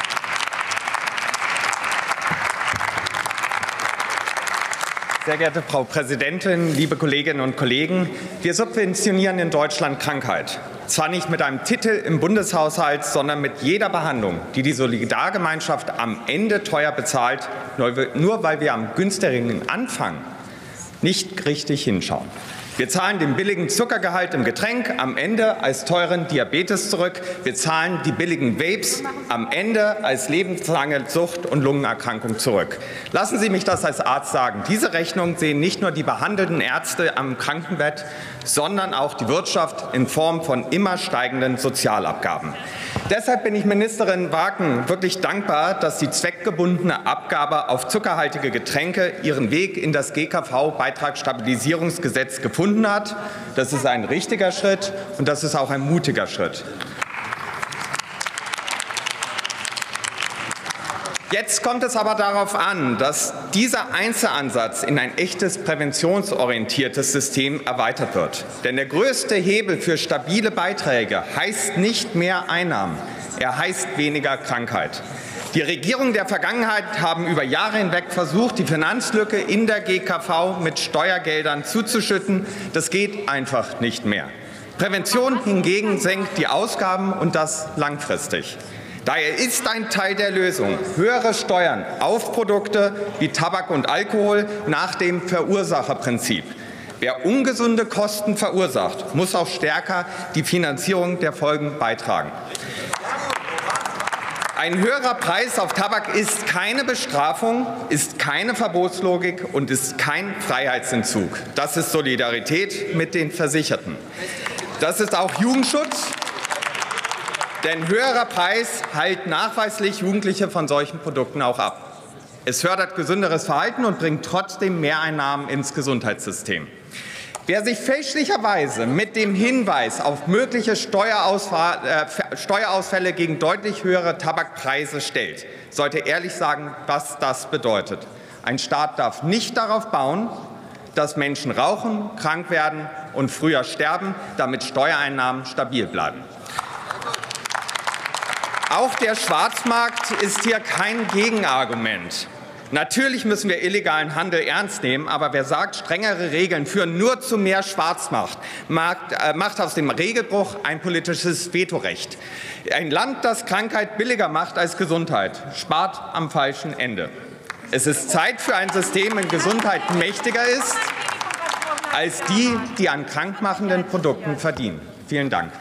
Sehr geehrte Frau Präsidentin, liebe Kolleginnen und Kollegen! Wir subventionieren in Deutschland Krankheit. Zwar nicht mit einem Titel im Bundeshaushalt, sondern mit jeder Behandlung, die die Solidargemeinschaft am Ende teuer bezahlt, nur weil wir am günstigeren Anfang nicht richtig hinschauen. Wir zahlen den billigen Zuckergehalt im Getränk am Ende als teuren Diabetes zurück. Wir zahlen die billigen Vapes am Ende als lebenslange Sucht- und Lungenerkrankung zurück. Lassen Sie mich das als Arzt sagen. Diese Rechnung sehen nicht nur die behandelnden Ärzte am Krankenbett, sondern auch die Wirtschaft in Form von immer steigenden Sozialabgaben. Deshalb bin ich Ministerin Waken wirklich dankbar, dass die zweckgebundene Abgabe auf zuckerhaltige Getränke ihren Weg in das GKV-Beitragsstabilisierungsgesetz gefunden hat. Das ist ein richtiger Schritt und das ist auch ein mutiger Schritt. Jetzt kommt es aber darauf an, dass dieser Einzelansatz in ein echtes präventionsorientiertes System erweitert wird. Denn der größte Hebel für stabile Beiträge heißt nicht mehr Einnahmen, er heißt weniger Krankheit. Die Regierungen der Vergangenheit haben über Jahre hinweg versucht, die Finanzlücke in der GKV mit Steuergeldern zuzuschütten. Das geht einfach nicht mehr. Prävention hingegen senkt die Ausgaben und das langfristig. Daher ist ein Teil der Lösung höhere Steuern auf Produkte wie Tabak und Alkohol nach dem Verursacherprinzip. Wer ungesunde Kosten verursacht, muss auch stärker die Finanzierung der Folgen beitragen. Ein höherer Preis auf Tabak ist keine Bestrafung, ist keine Verbotslogik und ist kein Freiheitsentzug. Das ist Solidarität mit den Versicherten. Das ist auch Jugendschutz. Denn höherer Preis hält nachweislich Jugendliche von solchen Produkten auch ab. Es fördert gesünderes Verhalten und bringt trotzdem Mehreinnahmen ins Gesundheitssystem. Wer sich fälschlicherweise mit dem Hinweis auf mögliche Steuerausfälle gegen deutlich höhere Tabakpreise stellt, sollte ehrlich sagen, was das bedeutet. Ein Staat darf nicht darauf bauen, dass Menschen rauchen, krank werden und früher sterben, damit Steuereinnahmen stabil bleiben. Auch der Schwarzmarkt ist hier kein Gegenargument. Natürlich müssen wir illegalen Handel ernst nehmen, aber wer sagt, strengere Regeln führen nur zu mehr Schwarzmacht, macht aus dem Regelbruch ein politisches Vetorecht. Ein Land, das Krankheit billiger macht als Gesundheit, spart am falschen Ende. Es ist Zeit für ein System, in Gesundheit mächtiger ist als die, die an krankmachenden Produkten verdienen. Vielen Dank.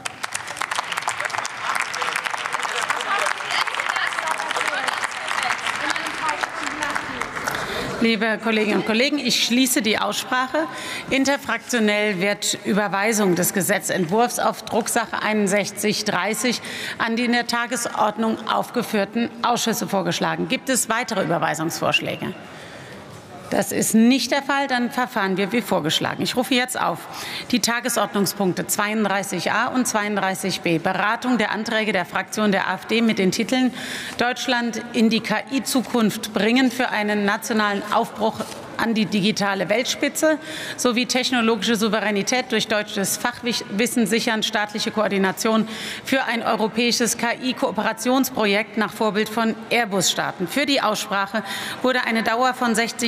Liebe Kolleginnen und Kollegen, ich schließe die Aussprache. Interfraktionell wird Überweisung des Gesetzentwurfs auf Drucksache 6130 an die in der Tagesordnung aufgeführten Ausschüsse vorgeschlagen. Gibt es weitere Überweisungsvorschläge? Das ist nicht der Fall. Dann verfahren wir wie vorgeschlagen. Ich rufe jetzt auf die Tagesordnungspunkte 32a und 32b. Beratung der Anträge der Fraktion der AfD mit den Titeln Deutschland in die KI-Zukunft bringen für einen nationalen Aufbruch an die digitale Weltspitze sowie technologische Souveränität durch deutsches Fachwissen sichern, staatliche Koordination für ein europäisches KI-Kooperationsprojekt nach Vorbild von Airbus starten. Für die Aussprache wurde eine Dauer von 60